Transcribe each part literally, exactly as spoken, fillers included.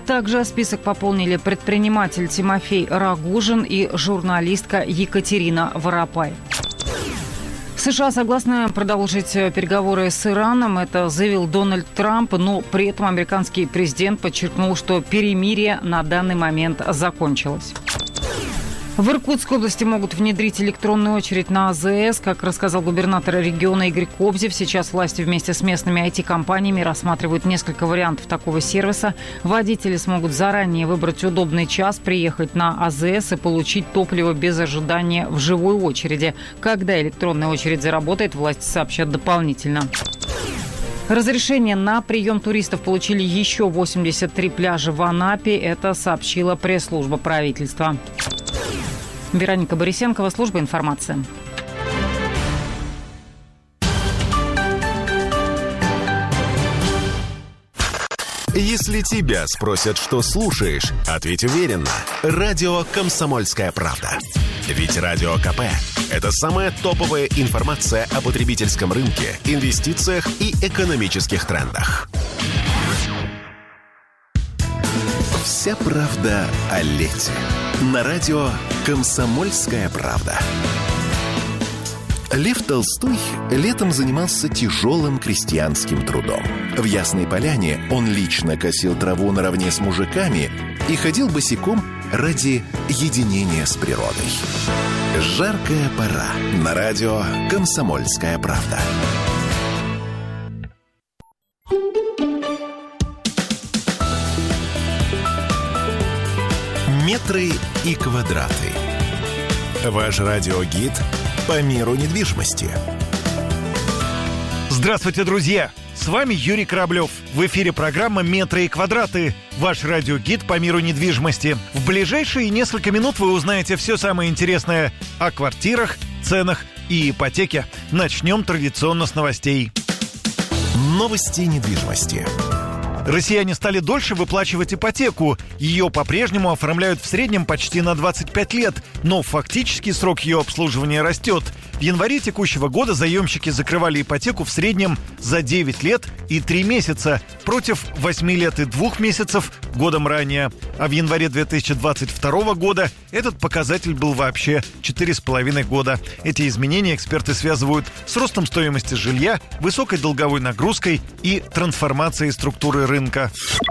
Также список пополнили предприниматель Тимофей Рогожин и журналистка Екатерина Воропай. США согласны продолжить переговоры с Ираном. Это заявил Дональд Трамп, но при этом американский президент подчеркнул, что перемирие на данный момент закончилось. В Иркутской области могут внедрить электронную очередь на АЗС. Как рассказал губернатор региона Игорь Кобзев, сейчас власти вместе с местными ай ти-компаниями рассматривают несколько вариантов такого сервиса. Водители смогут заранее выбрать удобный час, приехать на АЗС и получить топливо без ожидания в живой очереди. Когда электронная очередь заработает, власти сообщат дополнительно. Разрешение на прием туристов получили еще восемьдесят три пляжа в Анапе. Это сообщила пресс-служба правительства. Вероника Борисенкова, служба информации. Если тебя спросят, что слушаешь, ответь уверенно. Радио «Комсомольская правда». Ведь Радио КП – это самая топовая информация о потребительском рынке, инвестициях и экономических трендах. Вся правда о лете. На радио «Комсомольская правда». Лев Толстой летом занимался тяжелым крестьянским трудом. В Ясной Поляне он лично косил траву наравне с мужиками и ходил босиком ради единения с природой. Жаркая пора. На радио «Комсомольская правда». Метры и квадраты. Ваш радиогид по миру недвижимости. Здравствуйте, друзья! С вами Юрий Кораблев. В эфире программа «Метры и квадраты». Ваш радиогид по миру недвижимости. В ближайшие несколько минут вы узнаете все самое интересное о квартирах, ценах и ипотеке. Начнем традиционно с новостей. Новости недвижимости. Россияне стали дольше выплачивать ипотеку. Ее по-прежнему оформляют в среднем почти на двадцать пять лет, но фактический срок ее обслуживания растет. В январе текущего года заемщики закрывали ипотеку в среднем за девять лет и три месяца, против восьми лет и двух месяцев годом ранее. А в январе две тысячи двадцать второго года этот показатель был вообще четыре с половиной года. Эти изменения эксперты связывают с ростом стоимости жилья, высокой долговой нагрузкой и трансформацией структуры рынка.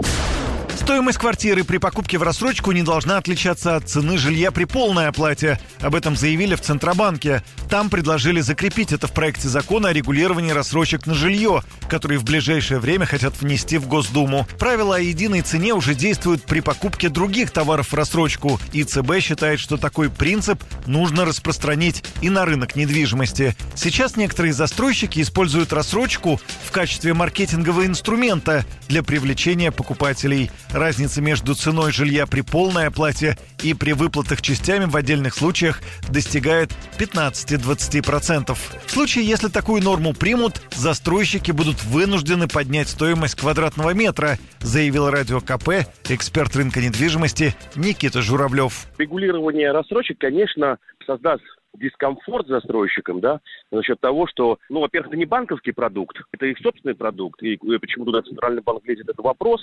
Стоимость квартиры при покупке в рассрочку не должна отличаться от цены жилья при полной оплате. Об этом заявили в Центробанке. Там предложили закрепить это в проекте закона о регулировании рассрочек на жилье, который в ближайшее время хотят внести в Госдуму. Правила о единой цене уже действуют при покупке других товаров в рассрочку. И ЦБ считает, что такой принцип нужно распространить и на рынок недвижимости. Сейчас некоторые застройщики используют рассрочку в качестве маркетингового инструмента для привлечения покупателей. Разница между ценой жилья при полной оплате и при выплатах частями в отдельных случаях достигает пятнадцать-двадцать процентов. В случае, если такую норму примут, застройщики будут вынуждены поднять стоимость квадратного метра, заявил Радио КП эксперт рынка недвижимости Никита Журавлев. Регулирование рассрочек, конечно, создаст дискомфорт застройщикам, да, за счет того, что, ну, во-первых, это не банковский продукт, это их собственный продукт, и почему туда Центральный банк лезет, это вопрос,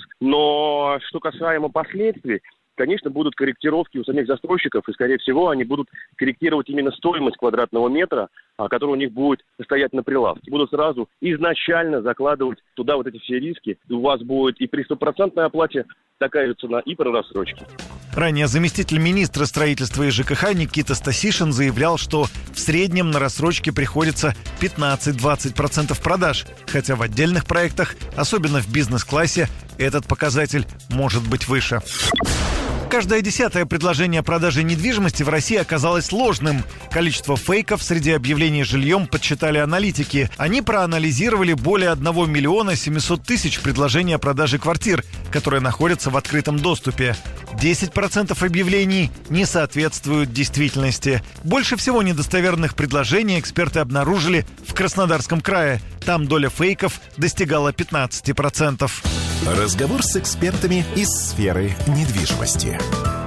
но что касаемо последствий, конечно, будут корректировки у самих застройщиков, и, скорее всего, они будут корректировать именно стоимость квадратного метра, который у них будет стоять на прилавке. Будут сразу изначально закладывать туда вот эти все риски, и у вас будет и при стопроцентной оплате такая же цена, и при рассрочке. Ранее заместитель министра строительства и ЖКХ Никита Стасишин заявлял, что в среднем на рассрочке приходится пятнадцать-двадцать процентов продаж, хотя в отдельных проектах, особенно в бизнес-классе, этот показатель может быть выше. Каждое десятое предложение о продаже недвижимости в России оказалось ложным. Количество фейков среди объявлений жильем подсчитали аналитики. Они проанализировали более одного миллиона семисот тысяч предложений о продаже квартир, которые находятся в открытом доступе. десять процентов объявлений не соответствуют действительности. Больше всего недостоверных предложений эксперты обнаружили в Краснодарском крае. Там доля фейков достигала пятнадцать процентов. Разговор с экспертами из сферы недвижимости.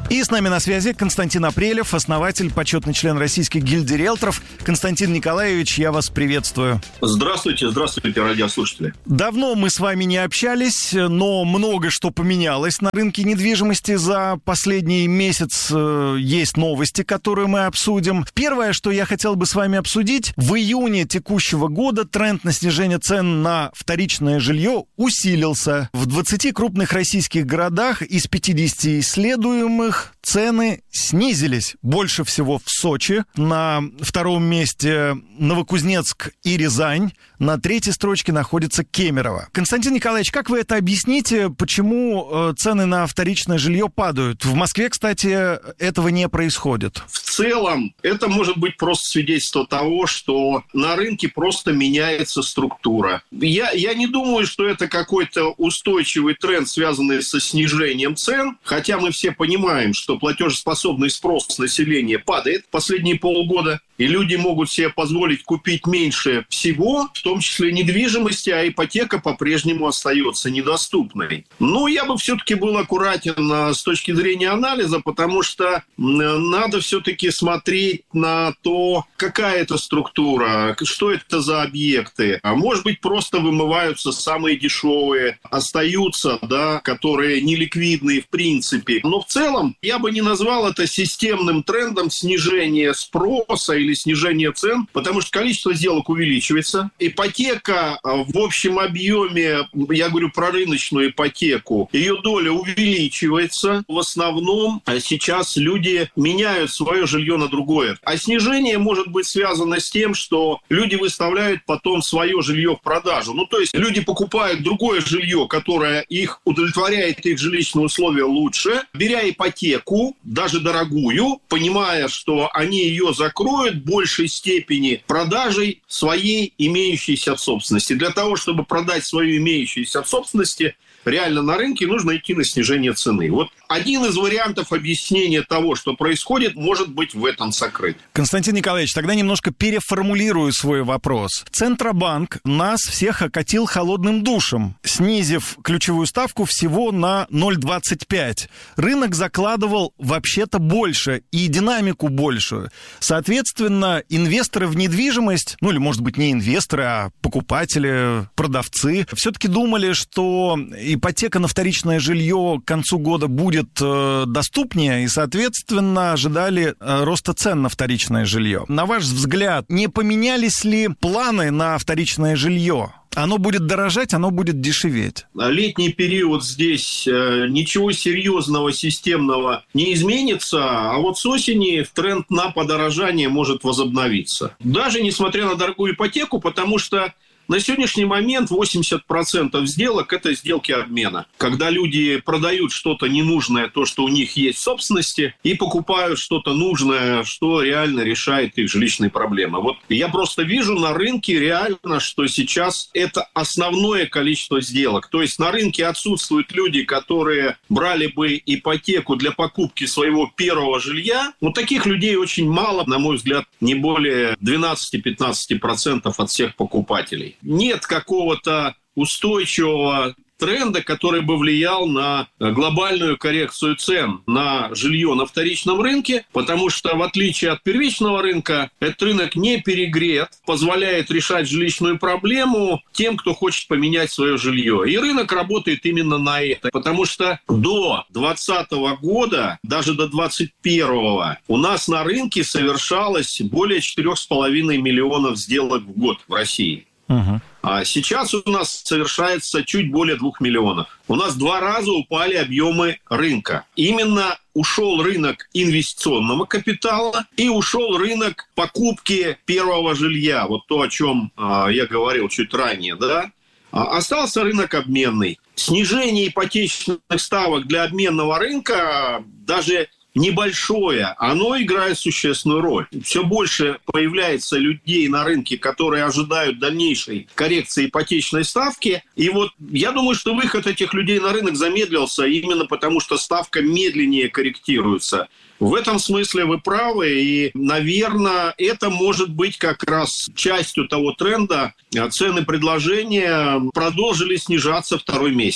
И с нами на связи Константин Апрелев, основатель, почетный член Российских гильдий риэлторов. Константин Николаевич, я вас приветствую. Здравствуйте, здравствуйте, радиослушатели. Давно мы с вами не общались, но много что поменялось на рынке недвижимости за последний месяц. Есть новости, которые мы обсудим. Первое, что я хотел бы с вами обсудить, в июне текущего года тренд на снижение цен на вторичное жилье усилился. В двадцати крупных российских городах из пятидесяти исследуемых цены снизились. Больше всего в Сочи, на втором месте Новокузнецк и Рязань, на третьей строчке находится Кемерово. Константин Николаевич, как вы это объясните, почему цены на вторичное жилье падают? В Москве, кстати, этого не происходит. В целом, это может быть просто свидетельство того, что на рынке просто меняется структура. Я, я не думаю, что это какой-то устойчивый тренд, связанный со снижением цен, хотя мы все понимаем, что платежеспособный спрос населения падает последние полгода, и люди могут себе позволить купить меньше всего, в том числе недвижимости, а ипотека по-прежнему остается недоступной. Но я бы все-таки был аккуратен с точки зрения анализа, потому что надо все-таки смотреть на то, какая это структура, что это за объекты. А может быть, просто вымываются самые дешевые, остаются, да, которые неликвидные в принципе. Но в целом я бы не назвал это системным трендом снижения спроса или снижение цен, потому что количество сделок увеличивается. Ипотека в общем объеме, я говорю про рыночную ипотеку, ее доля увеличивается. В основном сейчас люди меняют свое жилье на другое. А снижение может быть связано с тем, что люди выставляют потом свое жилье в продажу. Ну, то есть люди покупают другое жилье, которое их удовлетворяет, их жилищные условия лучше, беря ипотеку, даже дорогую, понимая, что они ее закроют в большей степени продажей своей имеющейся в собственности. Для того, чтобы продать свою имеющуюся в собственности, реально на рынке нужно идти на снижение цены. Вот один из вариантов объяснения того, что происходит, может быть в этом сокрыт. Константин Николаевич, тогда немножко переформулирую свой вопрос. Центробанк нас всех окатил холодным душем, снизив ключевую ставку всего на ноль целых двадцать пять. Рынок закладывал вообще-то больше и динамику большую. Соответственно, инвесторы в недвижимость, ну или, может быть, не инвесторы, а покупатели, продавцы, все-таки думали, что ипотека на вторичное жилье к концу года будет э, доступнее, и, соответственно, ожидали э, роста цен на вторичное жилье. На ваш взгляд, не поменялись ли планы на вторичное жилье? Оно будет дорожать, оно будет дешеветь. Летний период здесь э, ничего серьезного, системного не изменится, а вот с осени тренд на подорожание может возобновиться. Даже несмотря на дорогую ипотеку, потому что на сегодняшний момент восемьдесят процентов сделок – это сделки обмена. Когда люди продают что-то ненужное, то, что у них есть в собственности, и покупают что-то нужное, что реально решает их жилищные проблемы. Вот я просто вижу на рынке реально, что сейчас это основное количество сделок. То есть на рынке отсутствуют люди, которые брали бы ипотеку для покупки своего первого жилья. Вот таких людей очень мало, на мой взгляд, не более двенадцать-пятнадцать процентов от всех покупателей. Нет какого-то устойчивого тренда, который бы влиял на глобальную коррекцию цен на жилье на вторичном рынке, потому что, в отличие от первичного рынка, этот рынок не перегрет, позволяет решать жилищную проблему тем, кто хочет поменять свое жилье. И рынок работает именно на это, потому что до двадцатого года, даже до двадцать первого, у нас на рынке совершалось более четырех с половиной миллионов сделок в год в России. Uh-huh. А сейчас у нас совершается чуть более двух миллионов. У нас два раза упали объемы рынка. Именно ушел рынок инвестиционного капитала и ушел рынок покупки первого жилья. Вот то, о чем а, я говорил чуть ранее, да? А, остался рынок обменный. Снижение ипотечных ставок для обменного рынка даже небольшое, оно играет существенную роль. Все больше появляется людей на рынке, которые ожидают дальнейшей коррекции ипотечной ставки. И вот я думаю, что выход этих людей на рынок замедлился именно потому, что ставка медленнее корректируется. В этом смысле вы правы, и, наверное, это может быть как раз частью того тренда. Цены предложения продолжили снижаться второй месяц.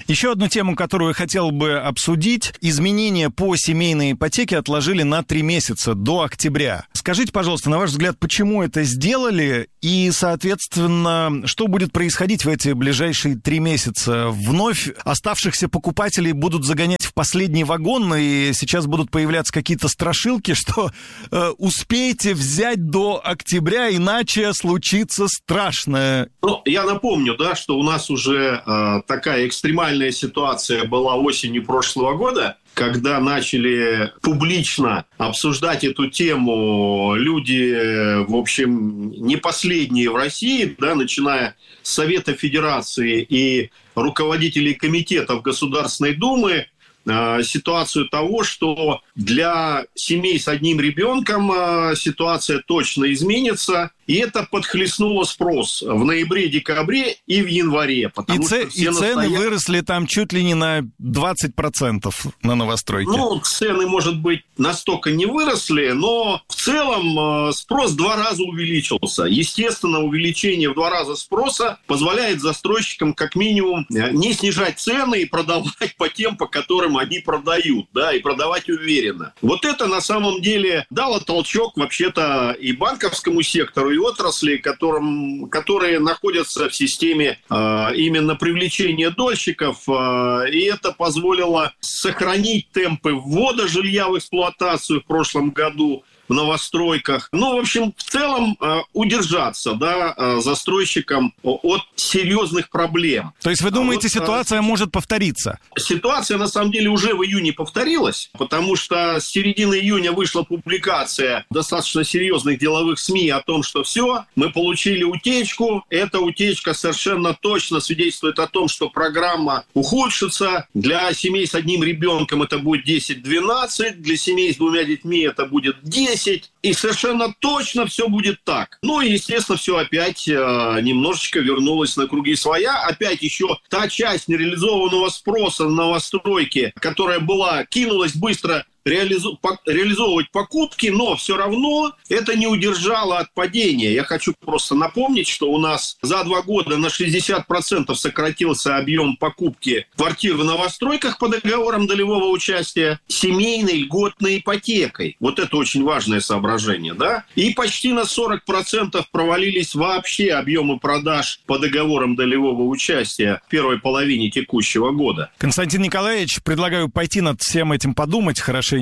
Еще одну тему, которую я хотел бы обсудить. Изменения по семейной ипотеке отложили на три месяца, до октября. Скажите, пожалуйста, на ваш взгляд, почему это сделали? И, соответственно, что будет происходить в эти ближайшие три месяца? Вновь оставшихся покупателей будут загонять в последний вагон, и сейчас будут появляться какие-то страшилки, что э, успейте взять до октября, иначе случится страшное. Ну, я напомню, да, что у нас уже э, такая экстремальная ситуация была осенью прошлого года, когда начали публично обсуждать эту тему люди, в общем, не последние в России, да, начиная с Совета Федерации и руководителей комитетов Государственной Думы, э, ситуацию того, что для семей с одним ребенком э, ситуация точно изменится. И это подхлестнуло спрос в ноябре-декабре и в январе. И, ц... и цены настоя... выросли там чуть ли не на двадцать процентов на новостройке. Ну, цены, может быть, настолько не выросли, но в целом спрос в два раза увеличился. Естественно, увеличение в два раза спроса позволяет застройщикам как минимум не снижать цены и продавать по тем, по которым они продают, да, и продавать уверенно. Вот это на самом деле дало толчок вообще-то и банковскому сектору, и отрасли, которым, которые находятся в системе э, именно привлечения дольщиков, э, и это позволило сохранить темпы ввода жилья в эксплуатацию в прошлом году в новостройках. Ну, в общем, в целом э, удержаться, да, э, застройщикам от серьезных проблем. То есть вы думаете, а вот, ситуация э, может повториться? Ситуация, на самом деле, уже в июне повторилась, потому что с середины июня вышла публикация достаточно серьезных деловых СМИ о том, что все, мы получили утечку. Эта утечка совершенно точно свидетельствует о том, что программа ухудшится. Для семей с одним ребенком это будет десять-двенадцать, для семей с двумя детьми это будет десять. И совершенно точно все будет так. Ну и, естественно, все опять э, немножечко вернулось на круги своя. Опять еще та часть нереализованного спроса на новостройки, которая была, кинулась быстро реализу- по- реализовывать покупки, но все равно это не удержало от падения. Я хочу просто напомнить, что у нас за два года на шестьдесят процентов сократился объем покупки квартир в новостройках по договорам долевого участия семейной льготной ипотекой. Вот это очень важное соображение, да? И почти на сорок процентов провалились вообще объемы продаж по договорам долевого участия в первой половине текущего года. Константин Николаевич, предлагаю пойти над всем этим подумать хорошенько.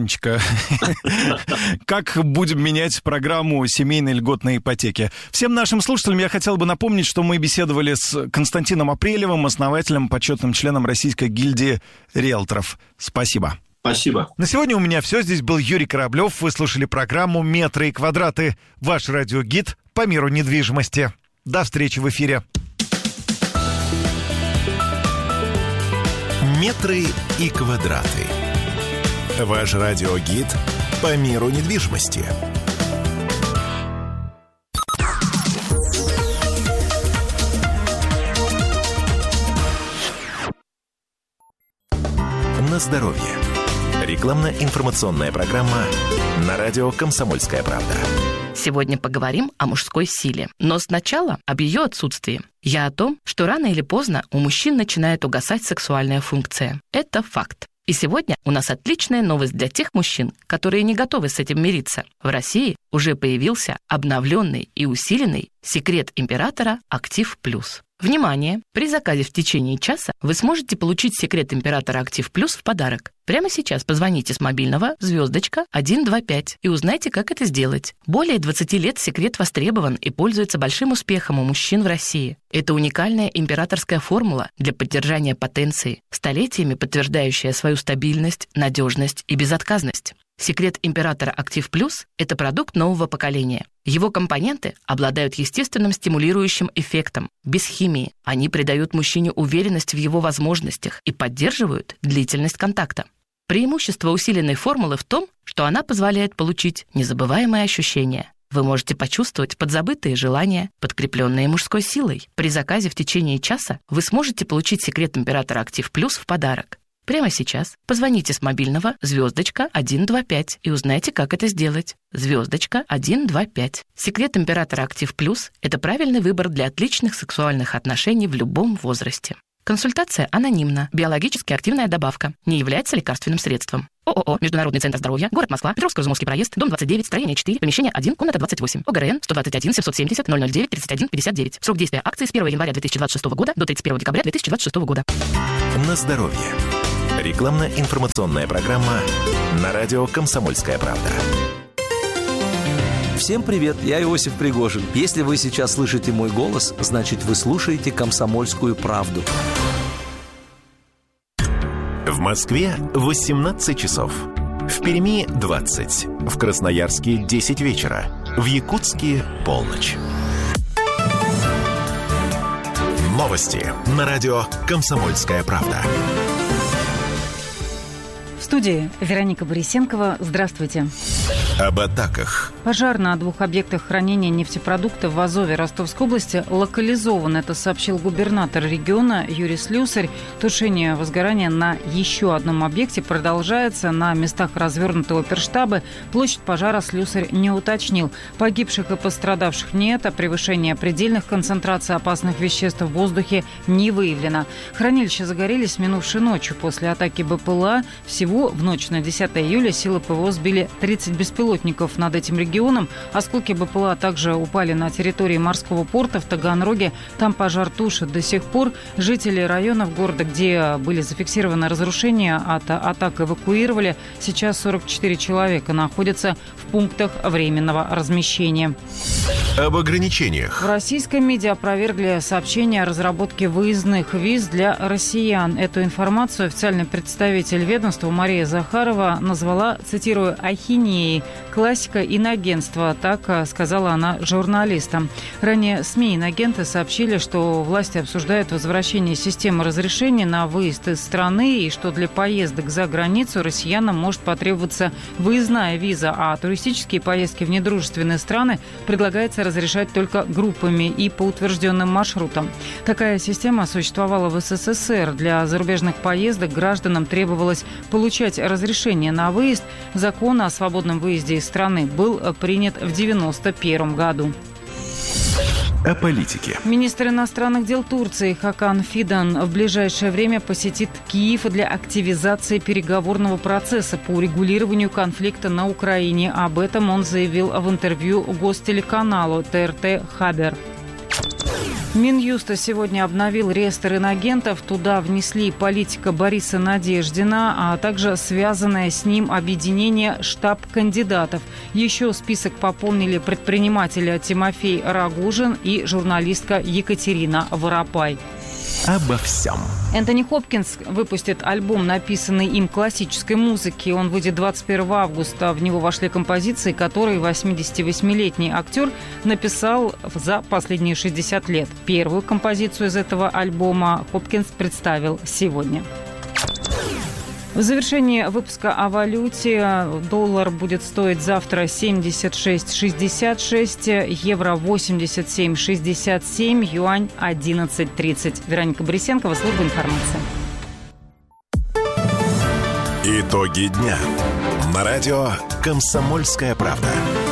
Как будем менять программу семейной льготной ипотеки. Всем нашим слушателям я хотел бы напомнить, что мы беседовали с Константином Апрелевым, основателем, почетным членом Российской гильдии риэлторов. Спасибо. Спасибо. На сегодня у меня все. Здесь был Юрий Кораблев. Вы слушали программу «Метры и квадраты». Ваш радиогид по миру недвижимости. До встречи в эфире. «Метры и квадраты». Ваш радиогид по миру недвижимости. На здоровье. Рекламно-информационная программа на радио «Комсомольская правда». Сегодня поговорим о мужской силе. Но сначала об ее отсутствии. Я о том, что рано или поздно у мужчин начинает угасать сексуальная функция. Это факт. И сегодня у нас отличная новость для тех мужчин, которые не готовы с этим мириться. В России уже появился обновленный и усиленный секрет императора «Актив Плюс». Внимание! При заказе в течение часа вы сможете получить секрет императора «Актив Плюс» в подарок. Прямо сейчас позвоните с мобильного звездочка один два пять и узнайте, как это сделать. Более двадцати лет секрет востребован и пользуется большим успехом у мужчин в России. Это уникальная императорская формула для поддержания потенции, столетиями подтверждающая свою стабильность, надежность и безотказность. Секрет императора «Актив Плюс» — это продукт нового поколения. Его компоненты обладают естественным стимулирующим эффектом, без химии. Они придают мужчине уверенность в его возможностях и поддерживают длительность контакта. Преимущество усиленной формулы в том, что она позволяет получить незабываемые ощущения. Вы можете почувствовать подзабытые желания, подкрепленные мужской силой. При заказе в течение часа вы сможете получить секрет императора «Актив Плюс» в подарок. Прямо сейчас позвоните с мобильного звездочка один два пять и узнайте, как это сделать. Звездочка один два пять. Секрет императора «Актив Плюс» — это правильный выбор для отличных сексуальных отношений в любом возрасте. Консультация анонимна. Биологически активная добавка. Не является лекарственным средством. ООО «Международный центр здоровья», город Москва, Петровско-Изумовский проезд, дом двадцать девять, строение четыре, помещение один, комната двадцать восемь. ОГРН сто двадцать один семьсот семьдесят ноль ноль девять тридцать один пятьдесят девять. Срок действия акции с первого января две тысячи двадцать шестого года до тридцать первого декабря две тысячи двадцать шестого года. На здоровье. Рекламно-информационная программа на радио «Комсомольская правда». Всем привет, я Иосиф Пригожин. Если вы сейчас слышите мой голос, значит, вы слушаете «Комсомольскую правду». В Москве восемнадцать часов. В Перми двадцать. В Красноярске десять вечера. В Якутске полночь. Новости на радио «Комсомольская правда». В студии Вероника Борисенкова. Здравствуйте. Об атаках. Пожар на двух объектах хранения нефтепродуктов в Азове Ростовской области локализован. Это сообщил губернатор региона Юрий Слюсарь. Тушение возгорания на еще одном объекте продолжается. На местах развернуты оперштабы. Площадь пожара Слюсарь не уточнил. Погибших и пострадавших нет, а превышение предельных концентраций опасных веществ в воздухе не выявлено. Хранилища загорелись минувшей ночью после атаки БПЛА. Всего в ночь на десятое июля силы ПВО сбили тридцать беспилотников над этим регионом. Осколки БПЛА также упали на территории морского порта в Таганроге. Там пожар тушит до сих пор. Жители районов города, где были зафиксированы разрушения, от атак эвакуировали. Сейчас сорок четыре человека находятся в пунктах временного размещения. Об ограничениях. В российском МИДе опровергли сообщение о разработке выездных виз для россиян. Эту информацию официальный представитель ведомства Мария Захарова назвала, цитирую, «ахинеей». Классика инагентства, так сказала она журналистам. Ранее СМИ инагенты сообщили, что власти обсуждают возвращение системы разрешений на выезд из страны и что для поездок за границу россиянам может потребоваться выездная виза, а туристические поездки в недружественные страны предлагается разрешать только группами и по утвержденным маршрутам. Такая система существовала в СССР. Для зарубежных поездок гражданам требовалось получать разрешение на выезд. Закон о свободном выезде из страны был принят в девяносто первом году. О политике. Министр иностранных дел Турции Хакан Фидан в ближайшее время посетит Киев для активизации переговорного процесса по урегулированию конфликта на Украине. Об этом он заявил в интервью гостелеканалу ТРТ «Хабер». Минюст сегодня обновил реестр инагентов. Туда внесли политика Бориса Надеждина, а также связанное с ним объединение «Штаб кандидатов». Еще список пополнили предприниматели Тимофей Рагужин и журналистка Екатерина Воропай. Обо всем. Энтони Хопкинс выпустит альбом, написанный им классической музыки. Он выйдет двадцать первого августа. В него вошли композиции, которые восьмидесятивосьмилетний актер написал за последние шестьдесят лет. Первую композицию из этого альбома Хопкинс представил сегодня. В завершении выпуска о валюте. Доллар будет стоить завтра семьдесят шесть шестьдесят шесть, евро восемьдесят семь шестьдесят семь, юань одиннадцать тридцать. Вероника Борисенкова, служба информации. Итоги дня. На радио «Комсомольская правда».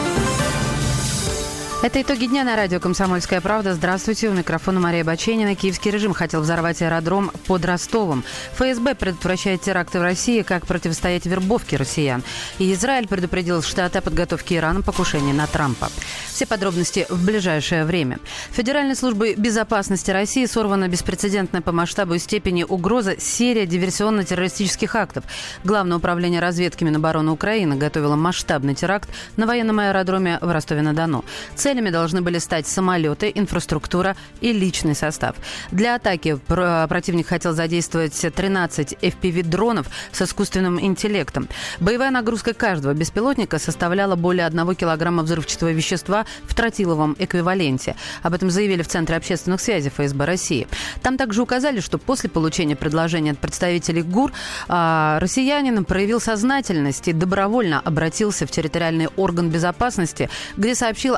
Это итоги дня на радио «Комсомольская правда». Здравствуйте, у микрофона Мария Баченина. Киевский режим хотел взорвать аэродром под Ростовом. ФСБ предотвращает теракты в России, как противостоять вербовке россиян. И Израиль предупредил Штаты о подготовке Ираном покушения на Трампа. Все подробности в ближайшее время. Федеральной службой безопасности России сорвана беспрецедентная по масштабу и степени угроза серия диверсионно-террористических актов. Главное управление разведки Минобороны Украины готовило масштабный теракт на военном аэродроме в Ростове-на-Дону. Целями должны были стать самолеты, инфраструктура и личный состав. Для атаки противник хотел задействовать тринадцать эф пи ви-дронов с искусственным интеллектом. Боевая нагрузка каждого беспилотника составляла более одного килограмма взрывчатого вещества в тротиловом эквиваленте. Об этом заявили в Центре общественных связей ФСБ России. Там также указали, что после получения предложения от представителей ГУР россиянин проявил сознательность и добровольно обратился в территориальный орган безопасности, где сообщил о готовящейся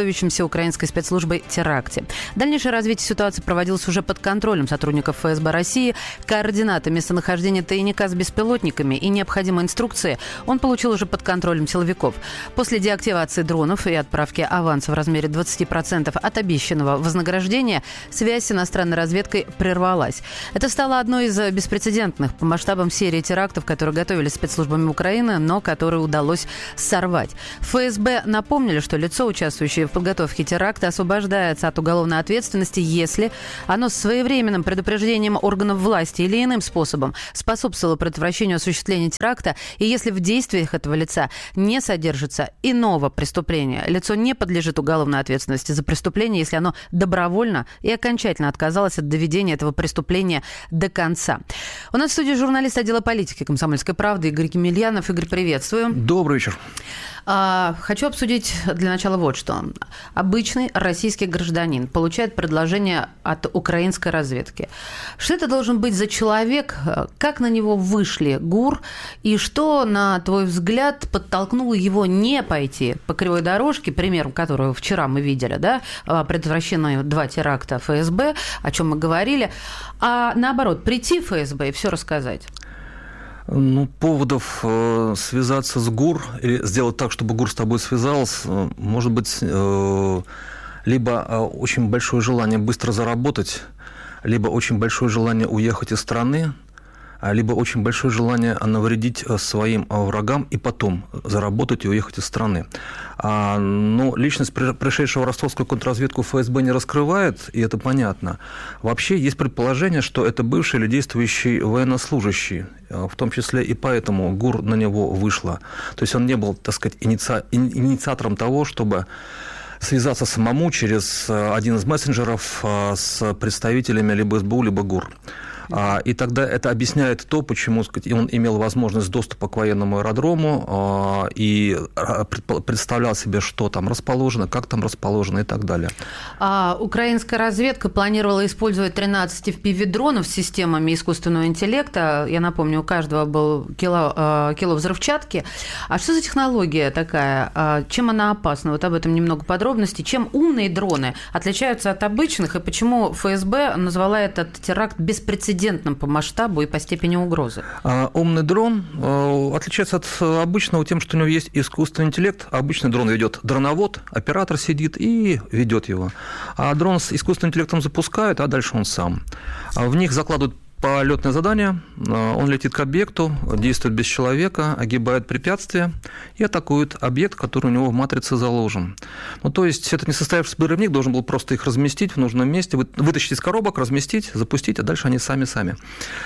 готовящемся украинской спецслужбой теракте. Дальнейшее развитие ситуации проводилось уже под контролем сотрудников ФСБ России. Координаты местонахождения тайника с беспилотниками и необходимые инструкции он получил уже под контролем силовиков. После деактивации дронов и отправки аванса в размере двадцать процентов от обещанного вознаграждения связь с иностранной разведкой прервалась. Это стало одной из беспрецедентных по масштабам серии терактов, которые готовились спецслужбами Украины, но которые удалось сорвать. ФСБ напомнили, что лицо, участвующее в подготовке теракта, освобождается от уголовной ответственности, если оно с своевременным предупреждением органов власти или иным способом способствовало предотвращению осуществления теракта, и если в действиях этого лица не содержится иного преступления. Лицо не подлежит уголовной ответственности за преступление, если оно добровольно и окончательно отказалось от доведения этого преступления до конца. У нас в студии журналист отдела политики «Комсомольской правды» Игорь Емельянов. Игорь, приветствую. Добрый вечер. Хочу обсудить для начала вот что. Обычный российский гражданин получает предложение от украинской разведки. Что это должен быть за человек? Как на него вышли ГУР? И что, на твой взгляд, подтолкнуло его не пойти по кривой дорожке, примером которого вчера мы видели, да, предотвращены два теракта ФСБ, о чем мы говорили, а наоборот, прийти в ФСБ и все рассказать? Ну, поводов э, связаться с ГУР или сделать так, чтобы ГУР с тобой связался, э, может быть, э, либо э, очень большое желание быстро заработать, либо очень большое желание уехать из страны, либо очень большое желание навредить своим врагам и потом заработать и уехать из страны. Но личность пришедшего в ростовскую контрразведку ФСБ не раскрывает, и это понятно. Вообще есть предположение, что это бывший или действующий военнослужащий, в том числе и поэтому ГУР на него вышла. То есть он не был, так сказать, иници... инициатором того, чтобы связаться самому через один из мессенджеров с представителями либо СБУ, либо ГУР. И тогда это объясняет то, почему, сказать, он имел возможность доступа к военному аэродрому и представлял себе, что там расположено, как там расположено и так далее. А украинская разведка планировала использовать тринадцать эф пи ви-дронов с системами искусственного интеллекта. Я напомню, у каждого был кило, кило взрывчатки. А что за технология такая? Чем она опасна? Вот об этом немного подробностей. Чем умные дроны отличаются от обычных, и почему ФСБ назвала этот теракт беспрецедентным по масштабу и по степени угрозы? А, умный дрон э, отличается от обычного тем, что у него есть искусственный интеллект. Обычный дрон ведет дроновод, оператор сидит и ведет его. А дрон с искусственным интеллектом запускают, а дальше он сам. В них закладывают полетное задание, он летит к объекту, действует без человека, огибает препятствия и атакует объект, который у него в матрице заложен. Ну, то есть это несостоявшийся подрывник должен был просто их разместить в нужном месте, вытащить из коробок, разместить, запустить, а дальше они сами-сами.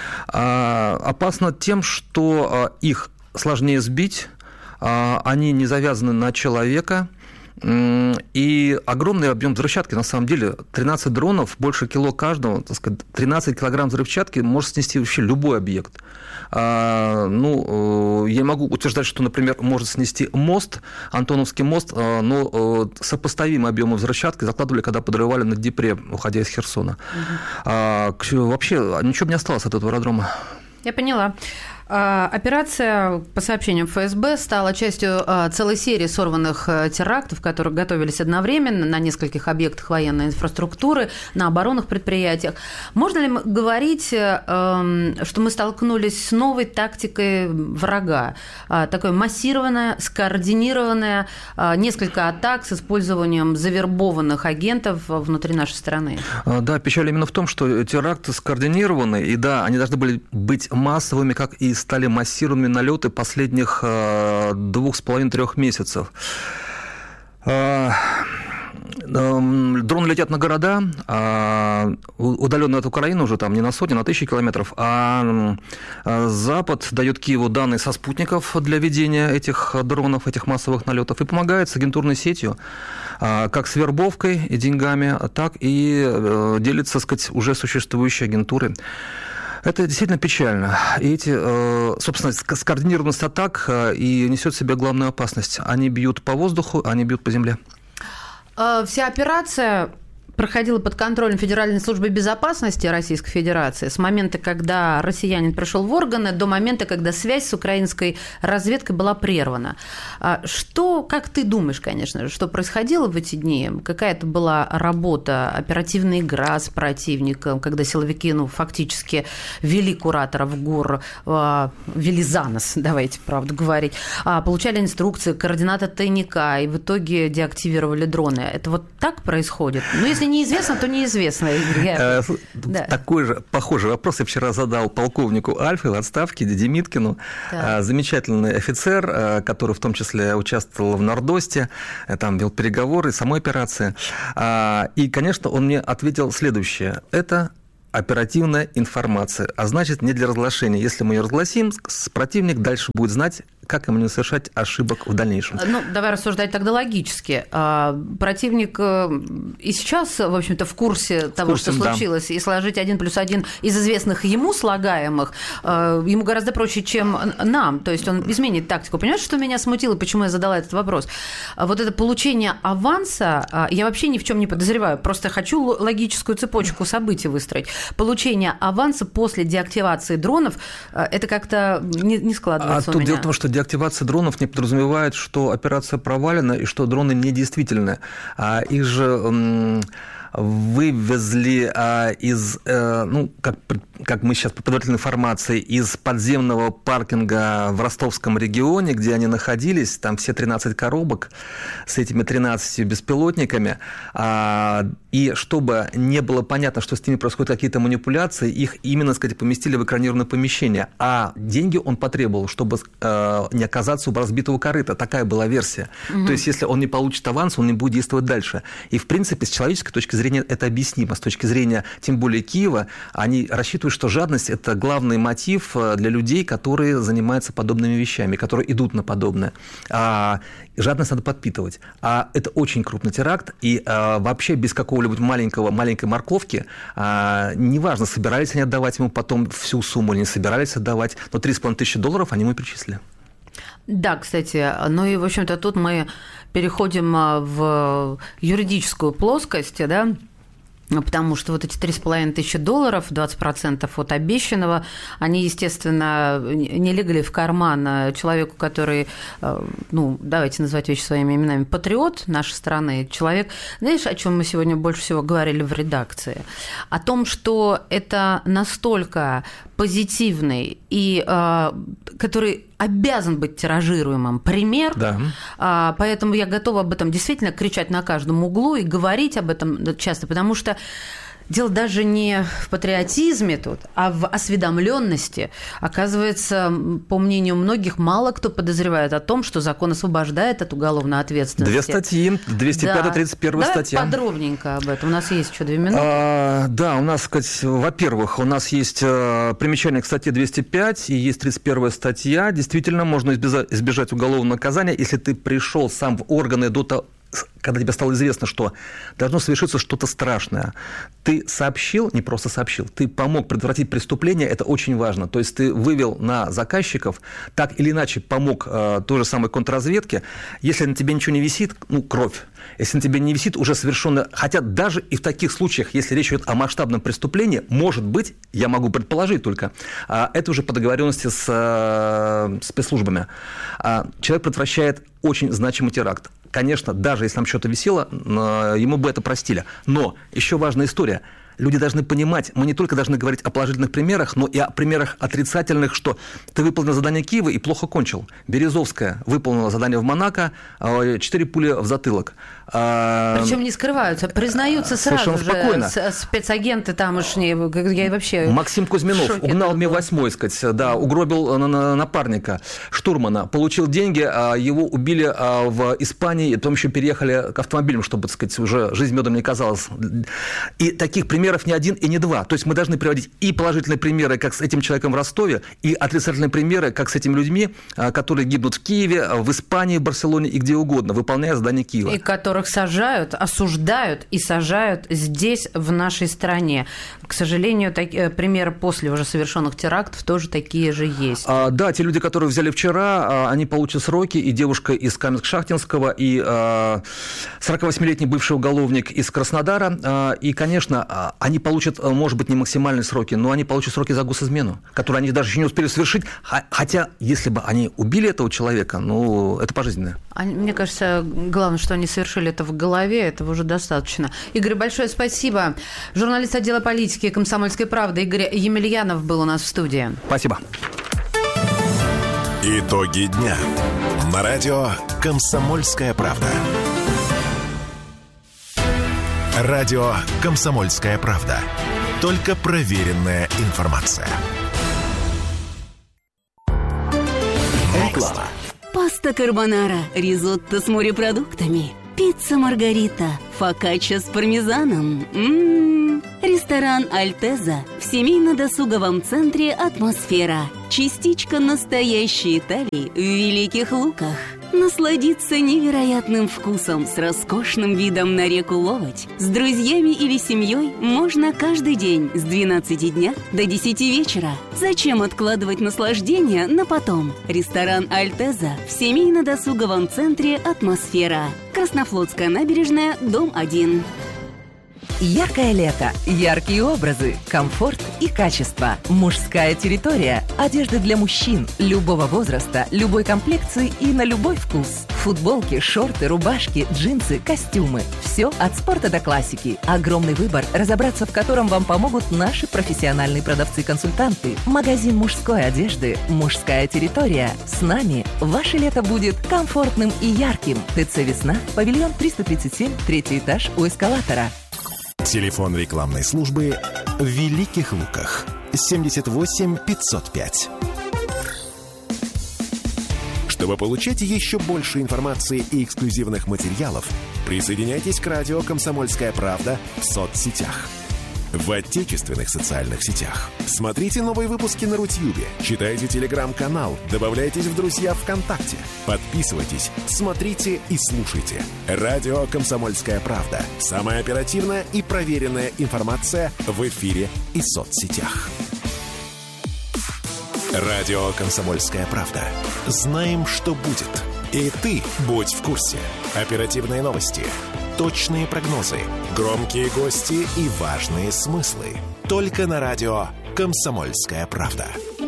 А, опасно тем, что их сложнее сбить, они не завязаны на человека. И огромный объем взрывчатки, на самом деле, тринадцать дронов, больше кило каждого, так сказать, тринадцать килограмм взрывчатки может снести вообще любой объект. А, ну, я могу утверждать, что, например, может снести мост, Антоновский мост, но сопоставимые объемы взрывчатки закладывали, когда подрывали на Днепре, уходя из Херсона. Угу. А, вообще ничего бы не осталось от этого аэродрома. Я поняла. Операция, по сообщениям ФСБ, стала частью целой серии сорванных терактов, которые готовились одновременно на нескольких объектах военной инфраструктуры, на оборонных предприятиях. Можно ли говорить, что мы столкнулись с новой тактикой врага? Такое массированное, скоординированное, несколько атак с использованием завербованных агентов внутри нашей страны? Да, печаль именно в том, что теракты скоординированы, и да, они должны были быть массовыми, как и стали массированными налеты последних двух с половиной-трех месяцев. Дроны летят на города, удаленные от Украины уже там не на сотни, на тысячи километров, а Запад дает Киеву данные со спутников для ведения этих дронов, этих массовых налетов, и помогает с агентурной сетью, как с вербовкой и деньгами, так и делится, так сказать, уже существующей агентурой. Это действительно печально. И эти, собственно, скоординированность атак и несет в себе главную опасность. Они бьют по воздуху, они бьют по земле. Вся операция проходила под контролем Федеральной службы безопасности Российской Федерации с момента, когда россиянин пришел в органы, до момента, когда связь с украинской разведкой была прервана. Что, как ты думаешь, конечно же, что происходило в эти дни? Какая-то была работа, оперативная игра с противником, когда силовики, ну, фактически вели кураторов ГУР, вели за нос, давайте правду говорить, получали инструкции, координаты тайника, и в итоге деактивировали дроны. Это вот так происходит? Ну, если неизвестно, то неизвестно. Я... Да. Такой же похожий вопрос я вчера задал полковнику Альфы в отставке Демиткину. Да. Замечательный офицер, который в том числе участвовал в Нордосте, там вел переговоры, самой операции. И, конечно, он мне ответил следующее. Это оперативная информация, а значит, не для разглашения. Если мы ее разгласим, противник дальше будет знать, как ему не совершать ошибок в дальнейшем. Ну, давай рассуждать тогда логически. Противник и сейчас, в общем-то, в курсе того, в курсе, что случилось, да. И сложить один плюс один из известных ему слагаемых ему гораздо проще, чем нам. То есть он изменит тактику. Понимаешь, что меня смутило, почему я задала этот вопрос? Вот это получение аванса, я вообще ни в чем не подозреваю, просто хочу логическую цепочку событий выстроить. Получение аванса после деактивации дронов, это как-то не, не складывается а у меня. Тут дело в том, что деактивация дронов не подразумевает, что операция провалена и что дроны недействительны. А их же вывезли из, ну, как, как мы сейчас по предварительной информации, из подземного паркинга в ростовском регионе, где они находились, там все тринадцать коробок с этими тринадцатью беспилотниками, и чтобы не было понятно, что с ними происходят какие-то манипуляции, их именно, так сказать, поместили в экранированное помещение, а деньги он потребовал, чтобы не оказаться у разбитого корыта. Такая была версия. Угу. То есть, если он не получит аванс, он не будет действовать дальше. И, в принципе, с человеческой точки зрения это объяснимо. С точки зрения, тем более, Киева, они рассчитывают, что жадность – это главный мотив для людей, которые занимаются подобными вещами, которые идут на подобное. А жадность надо подпитывать. А это очень крупный теракт, и а, вообще без какого-либо маленького, маленькой морковки, а, неважно, собирались они отдавать ему потом всю сумму или не собирались отдавать, но три с половиной тысячи долларов они ему перечислили. Да, кстати, ну и, в общем-то, тут мы переходим в юридическую плоскость, да, потому что вот эти три с половиной тысячи долларов, двадцать процентов от обещанного, они, естественно, не легли в карман человеку, который, ну, давайте называть вещи своими именами, патриот нашей страны, человек, знаешь, о чем мы сегодня больше всего говорили в редакции? О том, что это настолько позитивный и который обязан быть тиражируемым пример, да. Поэтому я готова об этом действительно кричать на каждом углу и говорить об этом часто, потому что дело даже не в патриотизме тут, а в осведомленности. Оказывается, по мнению многих, мало кто подозревает о том, что закон освобождает от уголовной ответственности. Две статьи, двести пятая, тридцать первая Давай статья. Подробненько об этом. У нас есть еще две минуты. А, да, у нас, сказать, во-первых, у нас есть примечание к статье двести пять и есть тридцать первая статья. Действительно, можно избежать, избежать уголовного наказания, если ты пришел сам в органы до того, когда тебе стало известно, что должно совершиться что-то страшное, ты сообщил, не просто сообщил, ты помог предотвратить преступление, это очень важно. То есть ты вывел на заказчиков, так или иначе помог э, той же самой контрразведке. Если на тебе ничего не висит, ну, кровь. Если на тебе не висит, уже совершенно... Хотя даже и в таких случаях, если речь идет о масштабном преступлении, может быть, я могу предположить только, э, это уже по договоренности с э, спецслужбами. Э, человек предотвращает очень значимый теракт. Конечно, даже если там что-то висело, ему бы это простили. Но еще важная история. Люди должны понимать, мы не только должны говорить о положительных примерах, но и о примерах отрицательных, что ты выполнил задание Киева и плохо кончил. Березовская выполнила задание в Монако, четыре пули в затылок. Причем не скрываются, признаются сразу же спокойно. Спецагенты тамошние, я вообще... Максим Кузьминов угнал Ми восемь, сказать, да, угробил напарника, штурмана, получил деньги, его убили в Испании, и потом еще переехали к автомобилям, чтобы, так сказать, уже жизнь медом не казалась. И таких примеров примеров не один и не два. То есть мы должны приводить и положительные примеры, как с этим человеком в Ростове, и отрицательные примеры, как с этими людьми, которые гибнут в Киеве, в Испании, в Барселоне и где угодно, выполняя задание Киева. И которых сажают, осуждают и сажают здесь, в нашей стране. К сожалению, так, примеры после уже совершенных терактов тоже такие же есть. А, да, те люди, которые взяли вчера, они получат сроки, и девушка из Каменск-Шахтинского, и а, сорок восьмилетний бывший уголовник из Краснодара, а, и, конечно, они получат, может быть, не максимальные сроки, но они получат сроки за госизмену, которые они даже еще не успели совершить, хотя, если бы они убили этого человека, ну, это пожизненное. Мне кажется, главное, что они совершили это в голове, этого уже достаточно. Игорь, большое спасибо. Журналист отдела политики «Комсомольской правды» Игорь Емельянов был у нас в студии. Спасибо. Итоги дня. На радио «Комсомольская правда». Радио «Комсомольская правда». Только проверенная информация. Реклама. Паста карбонара, ризотто с морепродуктами, пицца маргарита, фокачча с пармезаном. М-м-м. Ресторан «Альтеза» в семейно-досуговом центре «Атмосфера». Частичка настоящей Италии в Великих Луках. Насладиться невероятным вкусом с роскошным видом на реку Ловоть с друзьями или семьей можно каждый день с двенадцати дня до десяти вечера. Зачем откладывать наслаждение на потом? Ресторан «Альтеза» в семейно-досуговом центре «Атмосфера». Краснофлотская набережная, дом один. Яркое лето, яркие образы, комфорт и качество. Мужская территория. Одежда для мужчин любого возраста, любой комплекции и на любой вкус. Футболки, шорты, рубашки, джинсы, костюмы. Все от спорта до классики. Огромный выбор, разобраться в котором вам помогут наши профессиональные продавцы-консультанты. Магазин мужской одежды «Мужская территория». С нами ваше лето будет комфортным и ярким. ТЦ «Весна», павильон триста тридцать семь, третий этаж у эскалатора. Телефон рекламной службы в Великих Луках. семьдесят восемь пятьсот пять. Чтобы получать еще больше информации и эксклюзивных материалов, присоединяйтесь к радио «Комсомольская правда» в соцсетях. В отечественных социальных сетях. Смотрите новые выпуски на Рутьюбе, читайте телеграм-канал, добавляйтесь в друзья ВКонтакте, подписывайтесь, смотрите и слушайте. Радио «Комсомольская правда». Самая оперативная и проверенная информация в эфире и соцсетях. Радио «Комсомольская правда». Знаем, что будет. И ты будь в курсе. Оперативные новости, точные прогнозы, громкие гости и важные смыслы. Только на радио «Комсомольская правда».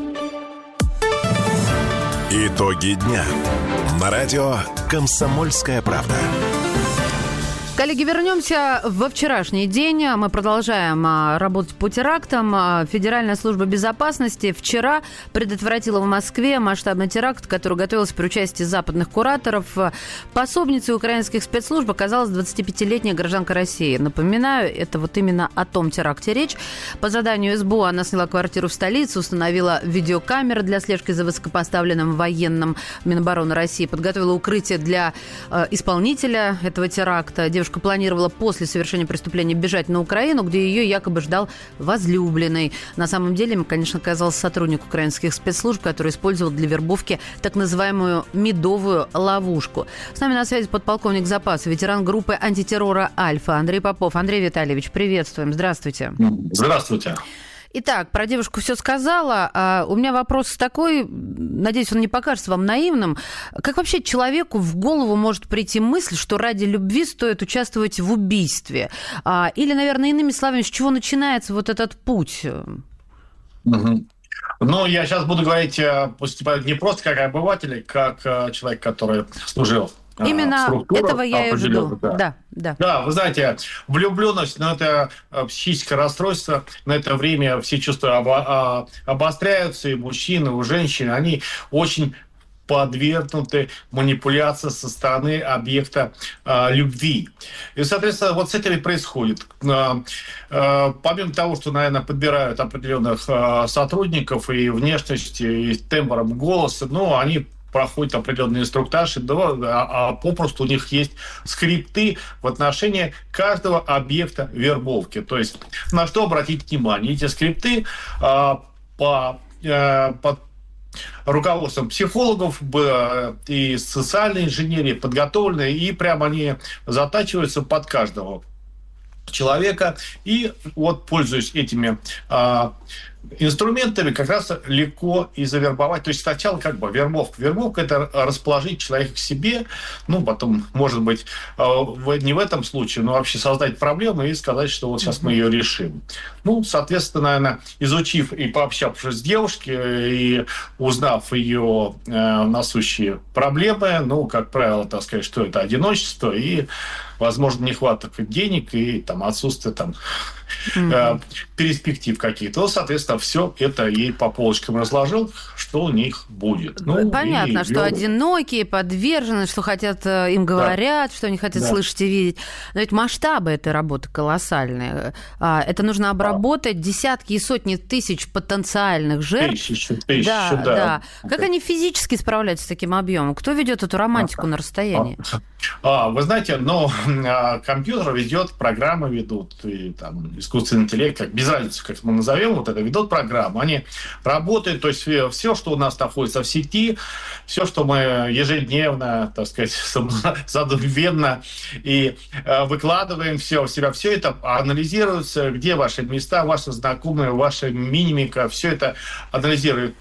Итоги дня. На радио «Комсомольская правда». Коллеги, вернемся во вчерашний день. Мы продолжаем работать по терактам. Федеральная служба безопасности вчера предотвратила в Москве масштабный теракт, который готовился при участии западных кураторов. Пособницей украинских спецслужб оказалась двадцатипятилетняя гражданка России. Напоминаю, это вот именно о том теракте речь. По заданию СБУ она сняла квартиру в столице, установила видеокамеры для слежки за высокопоставленным военным. Минобороны России подготовила укрытие для э, исполнителя этого теракта. Девушка планировала после совершения преступления бежать на Украину, где ее якобы ждал возлюбленный. На самом деле, им, конечно, оказался сотрудник украинских спецслужб, который использовал для вербовки так называемую медовую ловушку. С нами на связи подполковник запаса, ветеран группы антитеррора «Альфа» Андрей Попов. Андрей Витальевич, приветствуем. Здравствуйте. Здравствуйте. Итак, про девушку все сказала. А у меня вопрос такой, надеюсь, он не покажется вам наивным. Как вообще человеку в голову может прийти мысль, что ради любви стоит участвовать в убийстве? А, или, наверное, иными словами, с чего начинается вот этот путь? Угу. Ну, я сейчас буду говорить не просто как обыватель, как человек, который служил. Именно этого я и жду. Да. Да, да. Да, вы знаете, влюбленность, ну, это психическое расстройство. На это время все чувства обо- обостряются, и мужчины, и женщины, они очень подвергнуты манипуляции со стороны объекта э, любви. И, соответственно, вот с этим и происходит. Э, э, помимо того, что, наверное, подбирают определенных э, сотрудников и внешности, и тембром голоса, ну, они проходят определенный инструктаж, да, а, а попросту у них есть скрипты в отношении каждого объекта вербовки. То есть на что обратить внимание? Эти скрипты а, по, а, под руководством психологов и социальной инженерии подготовлены, и прямо они затачиваются под каждого человека. И вот, пользуясь этими а, инструментами, как раз легко и завербовать. То есть сначала как бы вербовка. Вербовка – это расположить человека к себе, ну, потом, может быть, не в этом случае, но вообще создать проблему и сказать, что вот сейчас мы ее решим. Ну, соответственно, наверное, изучив и пообщавшись с девушкой, и узнав ее э, насущие проблемы, ну, как правило, так сказать, что это одиночество и, возможно, нехватка денег и там отсутствие там mm-hmm. перспектив каких-то. Ну, соответственно, все это ей по полочкам разложил, что у них будет. Ну, понятно, и, что и... одинокие, подвержены, что хотят, им говорят, да. что они хотят да. слышать и видеть. Но ведь масштабы этой работы колоссальные. Это нужно обработать десятки и сотни тысяч потенциальных жертв. Тысячи, тысячи, да, да. да. Как они физически справляются с таким объемом? Кто ведет эту романтику на расстоянии? А, вы знаете, ну, компьютер ведет, программы ведут, и там искусственный интеллект, как без разницы, как мы назовем, вот это ведут программы. Они работают, то есть все, что у нас находится в сети, все, что мы ежедневно, так сказать, задуменно и выкладываем все в себя, все это анализируется, где ваши места, ваши знакомые, ваша мимика, все это анализирует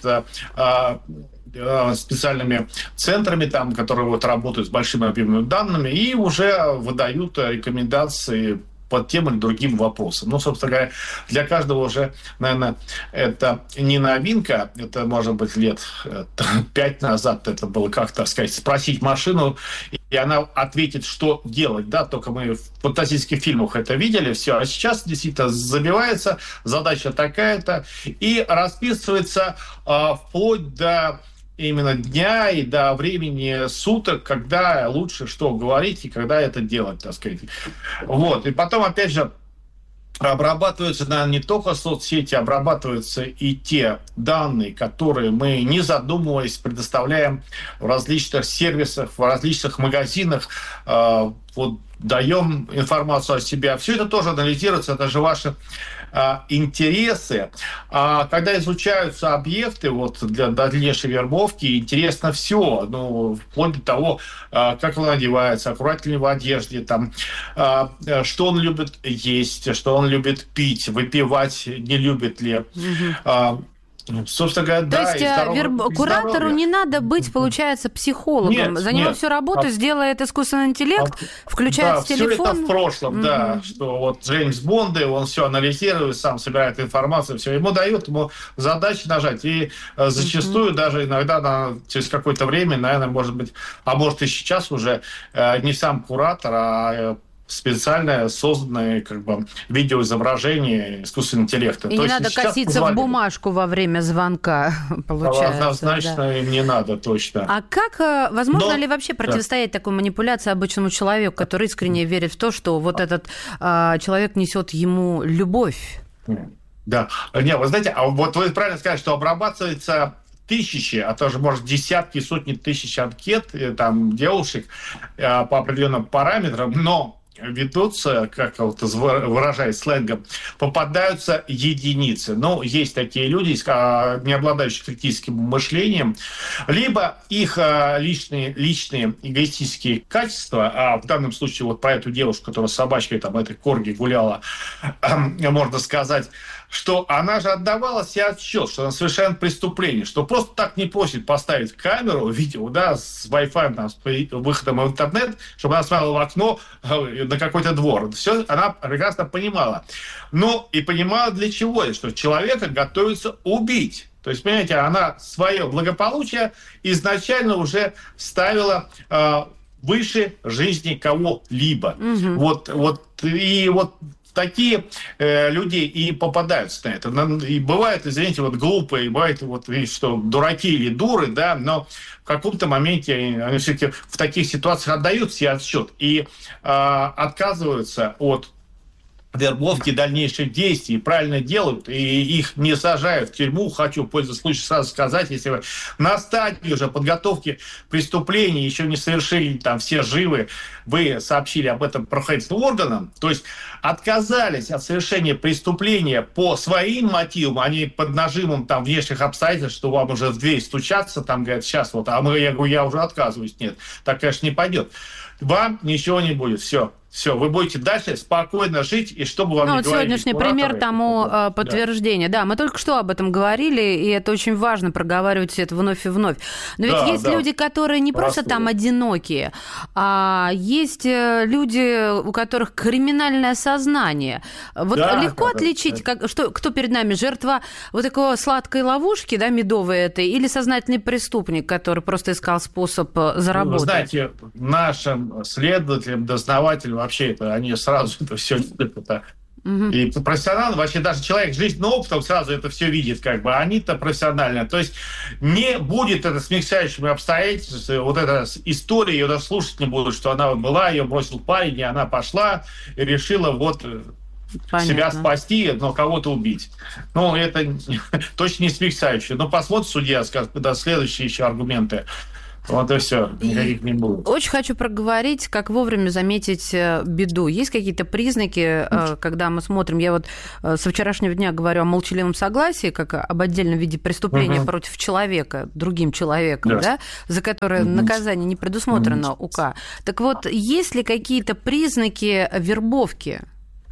специальными центрами, там, которые вот работают с большими объемными данными, и уже выдают рекомендации под тем или другим вопросом. Ну, собственно говоря, для каждого уже, наверное, это не новинка, это, может быть, лет пять назад это было, как, так сказать, спросить машину, и она ответит, что делать, да, только мы в фантастических фильмах это видели, все, а сейчас действительно забивается, задача такая-то, и расписывается а, вплоть до именно дня и до времени суток, когда лучше что говорить и когда это делать, так сказать. Вот. И потом, опять же, обрабатываются, наверное, не только соцсети, обрабатываются и те данные, которые мы, не задумываясь, предоставляем в различных сервисах, в различных магазинах, э, вот, даем информацию о себе. Все это тоже анализируется, это же ваши а, интересы. А когда изучаются объекты вот, для дальнейшей вербовки, интересно все, ну, вплоть до того, а, как он одевается, аккуратно ли в одежде, там, а, что он любит есть, что он любит пить, выпивать, не любит ли. Mm-hmm. А, собственно говоря, То да, есть здоров... верб... куратору здоровья. Не надо быть, получается, психологом. Нет, За него нет. всю работу а... сделает искусственный интеллект, а... включает да, телефон. Все это в прошлом, mm-hmm. да, что вот Джеймс Бонды, он все анализирует, сам собирает информацию, все ему дают, ему задачи нажать, и зачастую mm-hmm. даже иногда на, через какое-то время, наверное, может быть, а может и сейчас уже не сам куратор, а специально созданное как бы видеоизображение искусственного интеллекта. И То не есть надо коситься позволяет... в бумажку во время звонка, получается. Однозначно да. им не надо, точно. А как, возможно Но... ли вообще противостоять да. такой манипуляции обычному человеку, который искренне верит в то, что вот этот а, человек несет ему любовь? Да. Не, вы знаете, а вот вы правильно сказали, что обрабатывается тысячи, а тоже, может, десятки, сотни тысяч анкет там, девушек по определенным параметрам, но ведутся, как вот выражаясь сленгом, попадаются единицы. Но есть такие люди, не обладающие критическим мышлением, либо их личные, личные эгоистические качества, а в данном случае вот про эту девушку, которая с собачкой, там, этой корги гуляла, можно сказать, что она же отдавала себе отчет, что она совершает преступление, что просто так не просит поставить камеру, видео, да, с Wi-Fi, там, с выходом в интернет, чтобы она смотрела в окно на какой-то двор. Все она прекрасно понимала. Но и понимала для чего, что человека готовится убить. То есть, понимаете, она свое благополучие изначально уже ставила э, выше жизни кого-либо. Mm-hmm. Вот, вот, и вот такие э, люди и попадаются на это. И бывают, извините, вот глупые, бывает, вот, видите, что дураки или дуры, да, но в каком-то моменте они все-таки в таких ситуациях отдают себе отсчет и э, отказываются от вербовки дальнейших действий, правильно делают, и их не сажают в тюрьму. Хочу, пользуясь случаем, сразу сказать, если вы на стадии уже подготовки преступлений еще не совершили, там все живы, вы сообщили об этом правоохранительным органам, то есть отказались от совершения преступления по своим мотивам, а не под нажимом там внешних обстоятельств, что вам уже в дверь стучаться, там говорят, сейчас вот, а мы, я говорю, я уже отказываюсь. Нет, так, конечно, не пойдет. Вам ничего не будет, все. Все, вы будете дальше спокойно жить, и чтобы вам ну, не вот говорили... сегодняшний пример тому да. подтверждение. Да. да, мы только что об этом говорили, и это очень важно, проговаривать это вновь и вновь. Но ведь да, есть да. люди, которые не просто Простые. там одинокие, а есть люди, у которых криминальное сознание. Вот да, легко да, отличить, да. Как, что, кто перед нами, жертва вот такой сладкой ловушки, да, медовой этой, или сознательный преступник, который просто искал способ заработать? Вы знаете, нашим следователям, дознавателям вообще это, они сразу это все это, угу. И профессионалы, вообще даже человек с жизненным опытом сразу это все видит, как бы, они-то профессионально. То есть не будет это смягчающими обстоятельствами, вот эта история, ее даже слушать не будут, что она была, ее бросил парень, и она пошла и решила вот Понятно. себя спасти, но кого-то убить. Ну, это точно не смягчающее. Но посмотрит судья, скажет, да, следующие еще аргументы. Вот и все, никаких не будет. Очень хочу проговорить, как вовремя заметить беду. Есть какие-то признаки, когда мы смотрим, я вот со вчерашнего дня говорю о молчаливом согласии, как об отдельном виде преступления угу. против человека, другим человеком, да. Да, за которое угу. наказание не предусмотрено угу. УК. Так вот, есть ли какие-то признаки вербовки?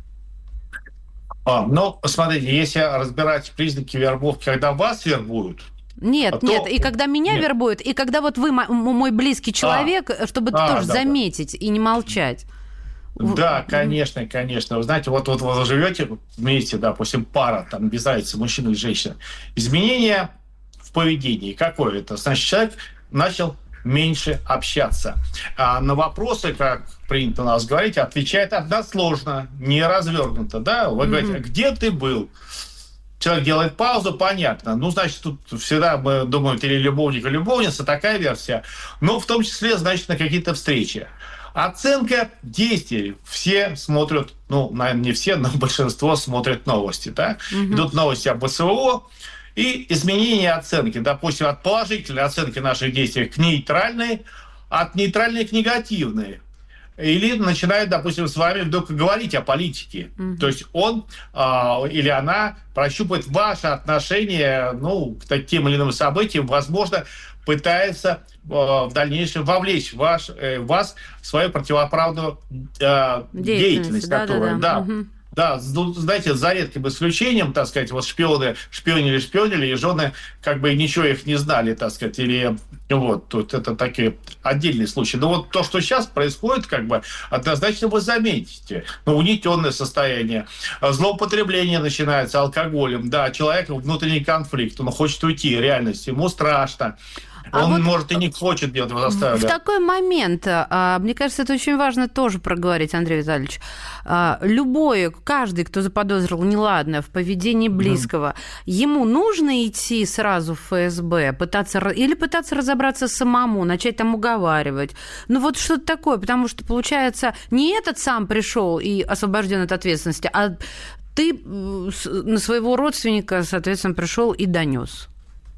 А, ну, смотрите, если разбирать признаки вербовки, когда вас вербуют, Нет, а нет, то... и когда меня нет. вербуют, и когда вот вы мой близкий человек, а. чтобы а, тоже да, заметить да. и не молчать. Да, конечно, конечно. Вы знаете, вот, вот вы живете вместе, допустим, пара, там, без разницы, мужчина и женщина. Изменение в поведении какое это? Значит, человек начал меньше общаться. А на вопросы, как принято у нас говорить, отвечает односложно, не развернуто. Да? Вы mm-hmm. говорите, где ты был? Человек делает паузу, понятно. Ну, значит, тут всегда мы думаем, или любовник, или любовница, такая версия. Но в том числе, значит, на какие-то встречи. Оценка действий. Все смотрят, ну, наверное, не все, но большинство смотрят новости. Да? Mm-hmm. Идут новости об СВО, и изменение оценки, допустим, от положительной оценки наших действий к нейтральной, от нейтральной к негативной. Или начинает, допустим, с вами вдруг говорить о политике. Mm-hmm. То есть он а, или она прощупывает ваши отношения, ну, к таким или иным событиям, возможно, пытается а, в дальнейшем вовлечь ваш, э, вас в свою противоправную а, деятельность. деятельность да, которая, да, да. Да, mm-hmm. Да, знаете, за редким исключением, так сказать, вот шпионы шпионили, шпионили, и жены как бы ничего их не знали, так сказать, или вот, тут это такие отдельные случаи. Но вот то, что сейчас происходит, как бы, однозначно вы заметите, ну, угнетенное состояние, злоупотребление начинается алкоголем, да, человек внутренний конфликт, он хочет уйти, реальность, ему страшно. А он, вот может, и не хочет делать его заставить. В да. такой момент, мне кажется, это очень важно тоже проговорить, Андрей Витальевич. Любой, каждый, кто заподозрил неладное в поведении близкого, mm. ему нужно идти сразу в эф эс бэ, пытаться, или пытаться разобраться самому, начать там уговаривать. Ну вот что-то такое, потому что, получается, не этот сам пришел и освобожден от ответственности, а ты на своего родственника, соответственно, пришел и донес.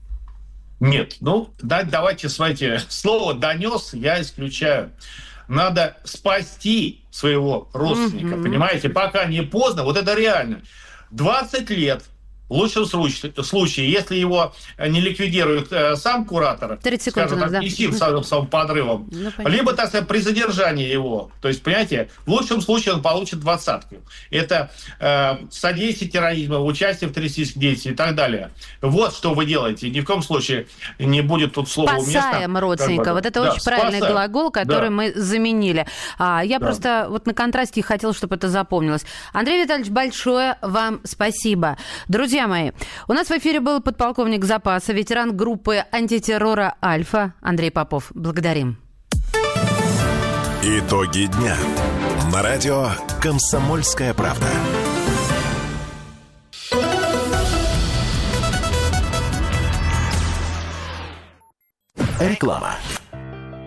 Нет, ну, да, давайте, смотрите, слово «донес» я исключаю. Надо спасти своего родственника, mm-hmm. понимаете? Пока не поздно, вот это реально. двадцать лет, в лучшем случае, если его не ликвидирует э, сам куратор, скажем так, да. не сим самым, самым подрывом, ну, либо, так сказать, при задержании его. То есть, понимаете, в лучшем случае он получит двадцатку. Это э, содействие терроризму, участие в террористических действиях и так далее. Вот что вы делаете. Ни в коем случае не будет тут слова уместно. Спасаем родственника. Как бы, вот это да, очень спасаем. Правильный глагол, который да. мы заменили. А, я да. просто вот на контрасте хотела, чтобы это запомнилось. Андрей Витальевич, большое вам спасибо. Друзья мои, у нас в эфире был подполковник запаса, ветеран группы антитеррора «Альфа» Андрей Попов. Благодарим. Итоги дня. На радио «Комсомольская правда». Реклама.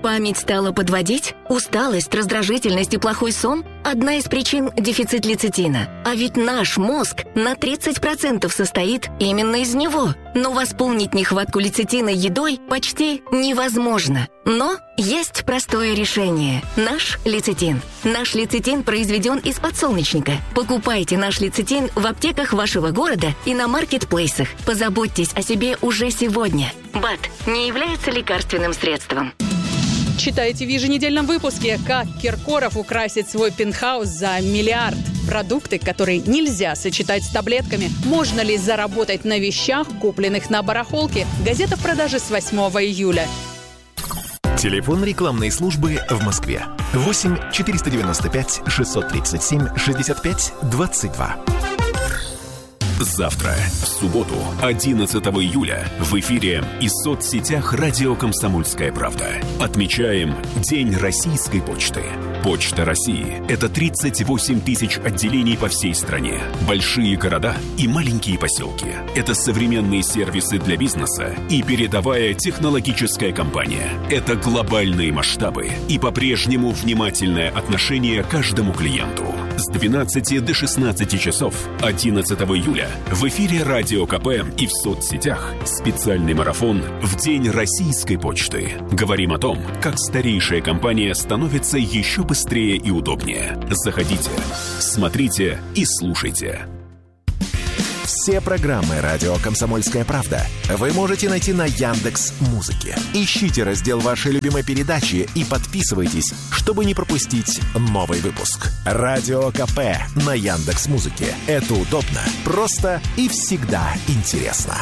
Память стала подводить? Усталость, раздражительность и плохой сон? Одна из причин – дефицит лецитина. А ведь наш мозг на тридцать процентов состоит именно из него. Но восполнить нехватку лецитина едой почти невозможно. Но есть простое решение – наш лецитин. Наш лецитин произведен из подсолнечника. Покупайте наш лецитин в аптеках вашего города и на маркетплейсах. Позаботьтесь о себе уже сегодня. БАД не является лекарственным средством. Читайте в еженедельном выпуске, как Киркоров украсит свой пентхаус за миллиард. Продукты, которые нельзя сочетать с таблетками. Можно ли заработать на вещах, купленных на барахолке? Газета в продаже с восьмого июля. Телефон рекламной службы в Москве. восемь четыреста девяносто пять шестьсот тридцать семь шестьдесят пять двадцать два. Завтра, в субботу, одиннадцатого июля, в эфире и соцсетях радио «Комсомольская правда» отмечаем День российской почты. Почта России – это тридцать восемь тысяч отделений по всей стране, большие города и маленькие поселки. Это современные сервисы для бизнеса и передовая технологическая компания. Это глобальные масштабы и по-прежнему внимательное отношение к каждому клиенту. С двенадцати до шестнадцати часов одиннадцатого июля в эфире Радио КП и в соцсетях специальный марафон в День российской почты. Говорим о том, как старейшая компания становится еще быстрее и удобнее. Заходите, смотрите и слушайте. Все программы «Радио Комсомольская правда» вы можете найти на Яндекс.Музыке. Ищите раздел вашей любимой передачи и подписывайтесь, чтобы не пропустить новый выпуск. Радио КП на Яндекс.Музыке. Это удобно, просто и всегда интересно.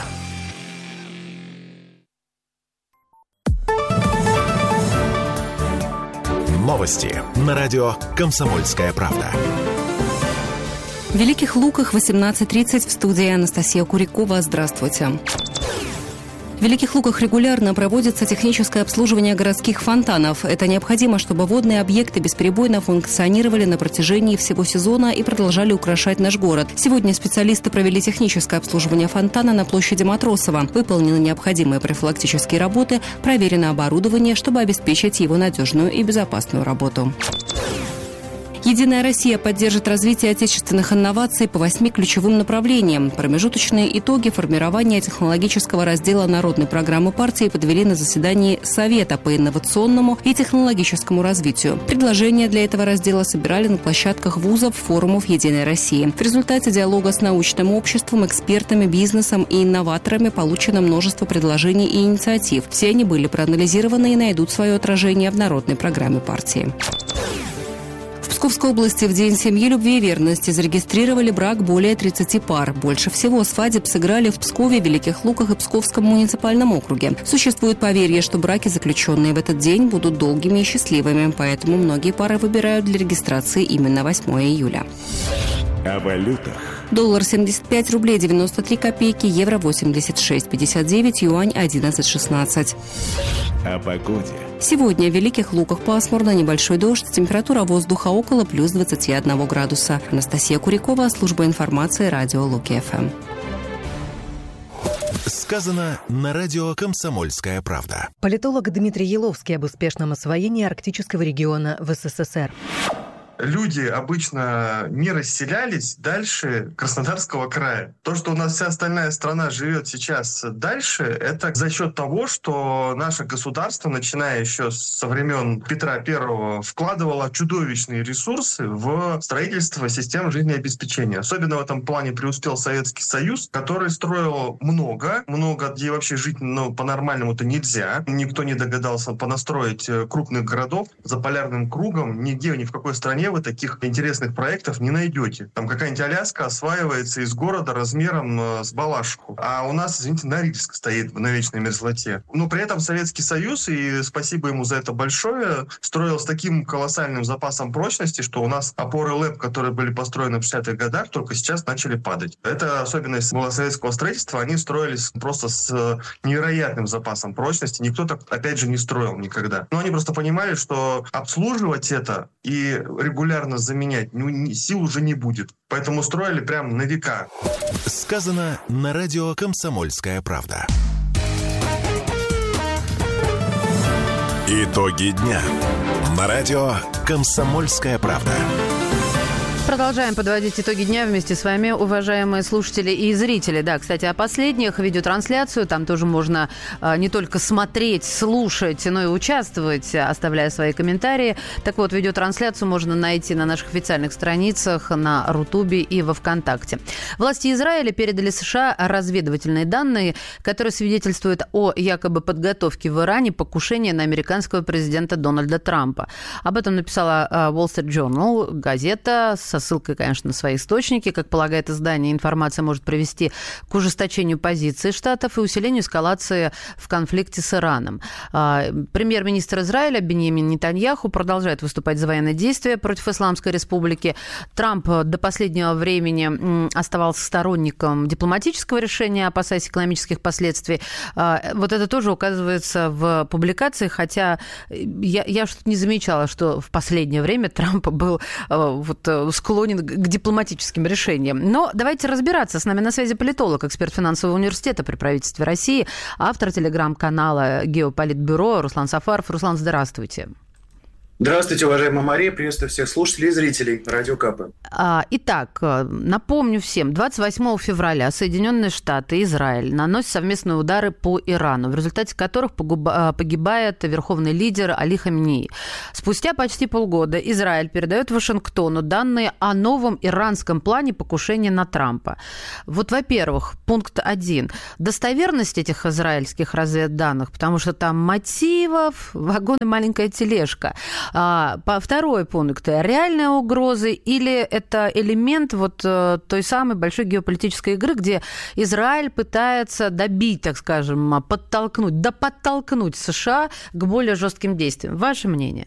Новости на радио «Комсомольская правда». В Великих Луках восемнадцать тридцать в студии Анастасия Курякова. Здравствуйте. В Великих Луках регулярно проводится техническое обслуживание городских фонтанов. Это необходимо, чтобы водные объекты бесперебойно функционировали на протяжении всего сезона и продолжали украшать наш город. Сегодня специалисты провели техническое обслуживание фонтана на площади Матросова. Выполнены необходимые профилактические работы, проверено оборудование, чтобы обеспечить его надежную и безопасную работу. «Единая Россия» поддержит развитие отечественных инноваций по восьми ключевым направлениям. Промежуточные итоги формирования технологического раздела народной программы партии подвели на заседании Совета по инновационному и технологическому развитию. Предложения для этого раздела собирали на площадках вузов, форумов «Единой России». В результате диалога с научным обществом, экспертами, бизнесом и инноваторами получено множество предложений и инициатив. Все они были проанализированы и найдут свое отражение в народной программе партии. В Псковской области в День семьи, любви и верности зарегистрировали брак более тридцати пар. Больше всего свадеб сыграли в Пскове, Великих Луках и Псковском муниципальном округе. Существует поверье, что браки, заключенные в этот день, будут долгими и счастливыми, поэтому многие пары выбирают для регистрации именно восьмого июля. О валютах. Доллар семьдесят пять рублей девяносто три копейки, евро восемьдесят шесть пятьдесят девять, юань одиннадцать шестнадцать. О погоде. Сегодня в Великих Луках пасмурно, небольшой дождь, температура воздуха около плюс двадцати одного градуса. Анастасия Курякова, служба информации, радио Луки-ФМ. Сказано на радио «Комсомольская правда». Политолог Дмитрий Еловский об успешном освоении арктического региона в СССР. Люди обычно не расселялись дальше Краснодарского края. То, что у нас вся остальная страна живет сейчас дальше, это за счет того, что наше государство, начиная еще со времен Петра Первого, вкладывало чудовищные ресурсы в строительство систем жизнеобеспечения. Особенно в этом плане преуспел Советский Союз, который строил много, много, где вообще жить ну, по-нормальному-то нельзя. Никто не догадался понастроить крупных городов за полярным кругом. Нигде, ни в какой стране вы таких интересных проектов не найдете. Там какая-нибудь Аляска осваивается из города размером э, с Балашиху. А у нас, извините, Норильск стоит на вечной мерзлоте. Но при этом Советский Союз, и спасибо ему за это большое, строил с таким колоссальным запасом прочности, что у нас опоры ЛЭП, которые были построены в шестидесятых годах, только сейчас начали падать. Это особенность была советского строительства. Они строились просто с невероятным запасом прочности. Никто так, опять же, не строил никогда. Но они просто понимали, что обслуживать это и регулярно регулярно заменять ну, сил уже не будет. Поэтому строили прям на века. Сказано на радио «Комсомольская правда». Итоги дня. На радио «Комсомольская правда». Продолжаем подводить итоги дня вместе с вами, уважаемые слушатели и зрители. Да, кстати, о последних. Видеотрансляцию там тоже можно а, не только смотреть, слушать, но и участвовать, оставляя свои комментарии. Так вот, видеотрансляцию можно найти на наших официальных страницах на Рутубе и во Вконтакте. Власти Израиля передали США разведывательные данные, которые свидетельствуют о якобы подготовке в Иране покушения на американского президента Дональда Трампа. Об этом написала Wall Street Journal, газета, со ссылкой, конечно, на свои источники. Как полагает издание, информация может привести к ужесточению позиции Штатов и усилению эскалации в конфликте с Ираном. Премьер-министр Израиля Биньямин Нетаньяху продолжает выступать за военные действия против Исламской Республики. Трамп до последнего времени оставался сторонником дипломатического решения, опасаясь экономических последствий. Вот это тоже указывается в публикации, хотя я, я что-то не замечала, что в последнее время Трамп был вот склонен к дипломатическим решениям. Но давайте разбираться. С нами на связи политолог, эксперт финансового университета при правительстве России, автор телеграм-канала «Геополитбюро» Руслан Сафаров. Руслан, здравствуйте. Здравствуйте, уважаемая Мария. Приветствую всех слушателей и зрителей Радио КП. Итак, напомню всем, двадцать восьмого февраля Соединенные Штаты и Израиль наносят совместные удары по Ирану, в результате которых погибает верховный лидер Али Хаминеи. Спустя почти полгода Израиль передает Вашингтону данные о новом иранском плане покушения на Трампа. Вот, во-первых, пункт один. Достоверность этих израильских разведданных, потому что там мотивов, вагон и маленькая тележка. А, по второй пункт. Реальные угрозы или это элемент вот той самой большой геополитической игры, где Израиль пытается добить, так скажем, подтолкнуть, да подтолкнуть США к более жестким действиям. Ваше мнение?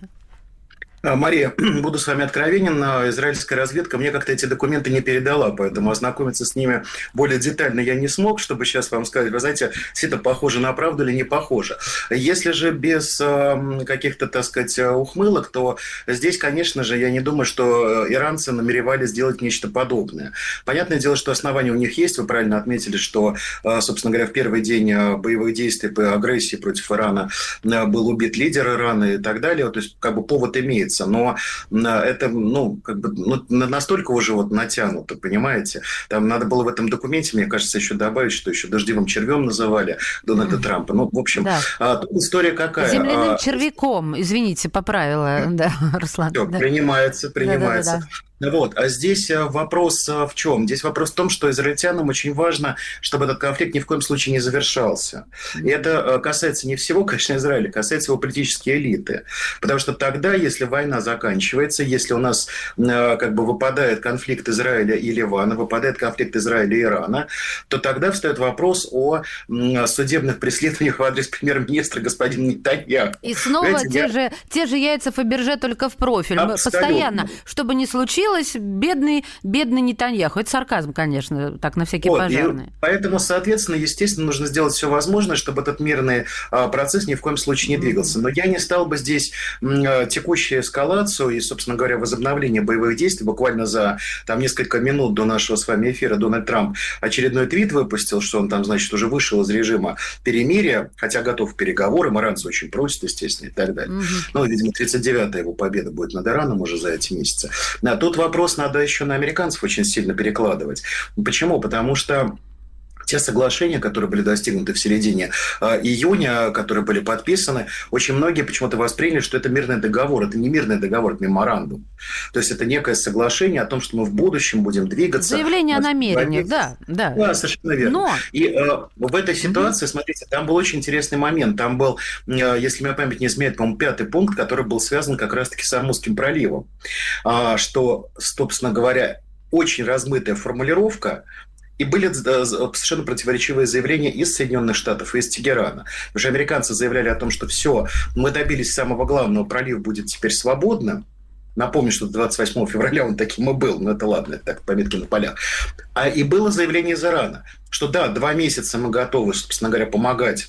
Мария, буду с вами откровенен, израильская разведка мне как-то эти документы не передала, поэтому ознакомиться с ними более детально я не смог, чтобы сейчас вам сказать, вы знаете, все это похоже на правду или не похоже. Если же без каких-то, так сказать, ухмылок, то здесь, конечно же, я не думаю, что иранцы намеревались сделать нечто подобное. Понятное дело, что основания у них есть, вы правильно отметили, что, собственно говоря, в первый день боевых действий по агрессии против Ирана был убит лидер Ирана и так далее, то есть как бы повод имеется. Но это, ну, как бы, ну, настолько уже вот натянуто, понимаете? Там надо было в этом документе, мне кажется, еще добавить, что еще дождевым червем называли Дональда mm-hmm. Трампа. Ну, в общем, да. а, тут история какая? Земляным а, червяком, извините, поправила, да, Руслан. Все, да. принимается, принимается. Да, да, да, да. Вот. А здесь вопрос в чем? Здесь вопрос в том, что израильтянам очень важно, чтобы этот конфликт ни в коем случае не завершался. И это касается не всего, конечно, Израиля, касается его политической элиты. Потому что тогда, если война заканчивается, если у нас как бы выпадает конфликт Израиля и Ливана, выпадает конфликт Израиля и Ирана, то тогда встает вопрос о судебных преследованиях в адрес премьер-министра господина Нетаньяху. И снова Знаете, те, я... же, те же яйца Фаберже, только в профиль. Абсолютно. Постоянно, чтобы не случилось, бедный, бедный Нетаньяху. Это сарказм, конечно, так на всякий вот, пожарный. Поэтому, соответственно, естественно, нужно сделать все возможное, чтобы этот мирный а, процесс ни в коем случае не двигался. Но я не стал бы здесь м, текущую эскалацию и, собственно говоря, возобновление боевых действий. Буквально за там, несколько минут до нашего с вами эфира Дональд Трамп очередной твит выпустил, что он там, значит, уже вышел из режима перемирия, хотя готов к переговорам. Иранцы очень просят, естественно, и так далее. Угу. Ну, видимо, тридцать девятая его победа будет над Ираном уже за эти месяцы. Да, тут вопрос надо еще на американцев очень сильно перекладывать. Почему? Потому что те соглашения, которые были достигнуты в середине э, июня, которые были подписаны, очень многие почему-то восприняли, что это мирный договор. Это не мирный договор, это меморандум. То есть это некое соглашение о том, что мы в будущем будем двигаться. Заявление о намерениях, да, да. Да, совершенно верно. Но... И э, в этой ситуации, mm-hmm. смотрите, там был очень интересный момент. Там был, э, если моя память не изменяет, по-моему, пятый пункт, который был связан как раз-таки с Ормузским проливом. А, что, собственно говоря, очень размытая формулировка. И были совершенно противоречивые заявления из Соединенных Штатов и из Тегерана. Потому что американцы заявляли о том, что все, мы добились самого главного, пролив будет теперь свободным. Напомню, что двадцать восьмого февраля он таким и был, но это ладно, это так, пометки на полях. А и было заявление из Ирана, что да, два месяца мы готовы, собственно говоря, помогать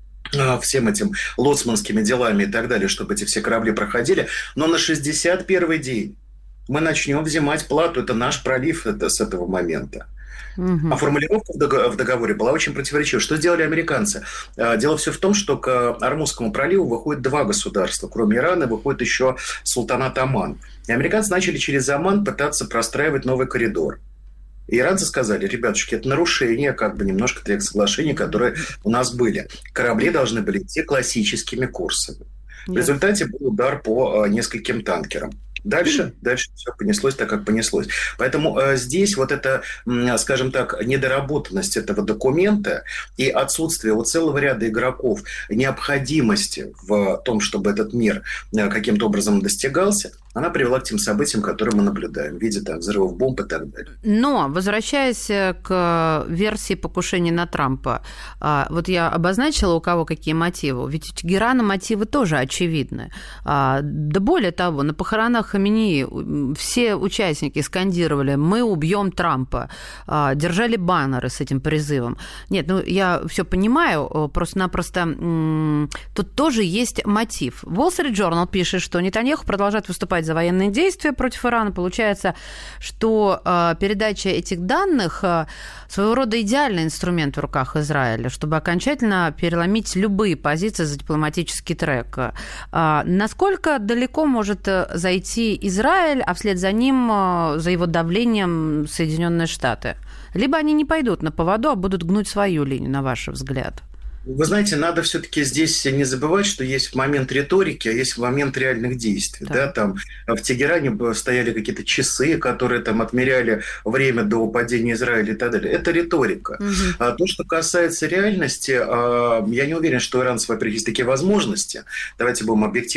всем этим лоцманскими делами и так далее, чтобы эти все корабли проходили, но на шестьдесят первый день мы начнем взимать плату, это наш пролив это с этого момента. А формулировка в договоре была очень противоречива. Что сделали американцы? Дело все в том, что к Ормузскому проливу выходит два государства. Кроме Ирана выходит еще султанат Оман. И американцы начали через Оман пытаться простраивать новый коридор. И иранцы сказали: ребятушки, это нарушение как бы немножко тех соглашений, которые у нас были. Корабли должны были идти классическими курсами. В результате был удар по нескольким танкерам. Дальше, дальше все понеслось так, как понеслось. Поэтому э, здесь вот эта, э, скажем так, недоработанность этого документа и отсутствие у целого ряда игроков необходимости в том, чтобы этот мир э, каким-то образом достигался, она привела к тем событиям, которые мы наблюдаем в виде там, взрывов бомб и так далее. Но, возвращаясь к версии покушения на Трампа, вот я обозначила, у кого какие мотивы. Ведь у Тегерана мотивы тоже очевидны. Да более того, на похоронах Хаменеи все участники скандировали: «Мы убьем Трампа», держали баннеры с этим призывом. Нет, ну я все понимаю, просто-напросто тут тоже есть мотив. Wall Street Journal пишет, что Нетаньяху продолжает выступать за военные действия против Ирана. Получается, что э, передача этих данных э, своего рода идеальный инструмент в руках Израиля, чтобы окончательно переломить любые позиции за дипломатический трек. Э, насколько далеко может зайти Израиль, а вслед за ним, э, за его давлением, Соединенные Штаты? Либо они не пойдут на поводу, а будут гнуть свою линию, на ваш взгляд? Вы знаете, надо все-таки здесь не забывать, что есть момент риторики, а есть момент реальных действий. Да. Да, там в Тегеране стояли какие-то часы, которые там отмеряли время до падения Израиля и так далее. Это риторика. Угу. А то, что касается реальности, я не уверен, что у иранцев, во-первых, есть такие возможности. Давайте будем объективны.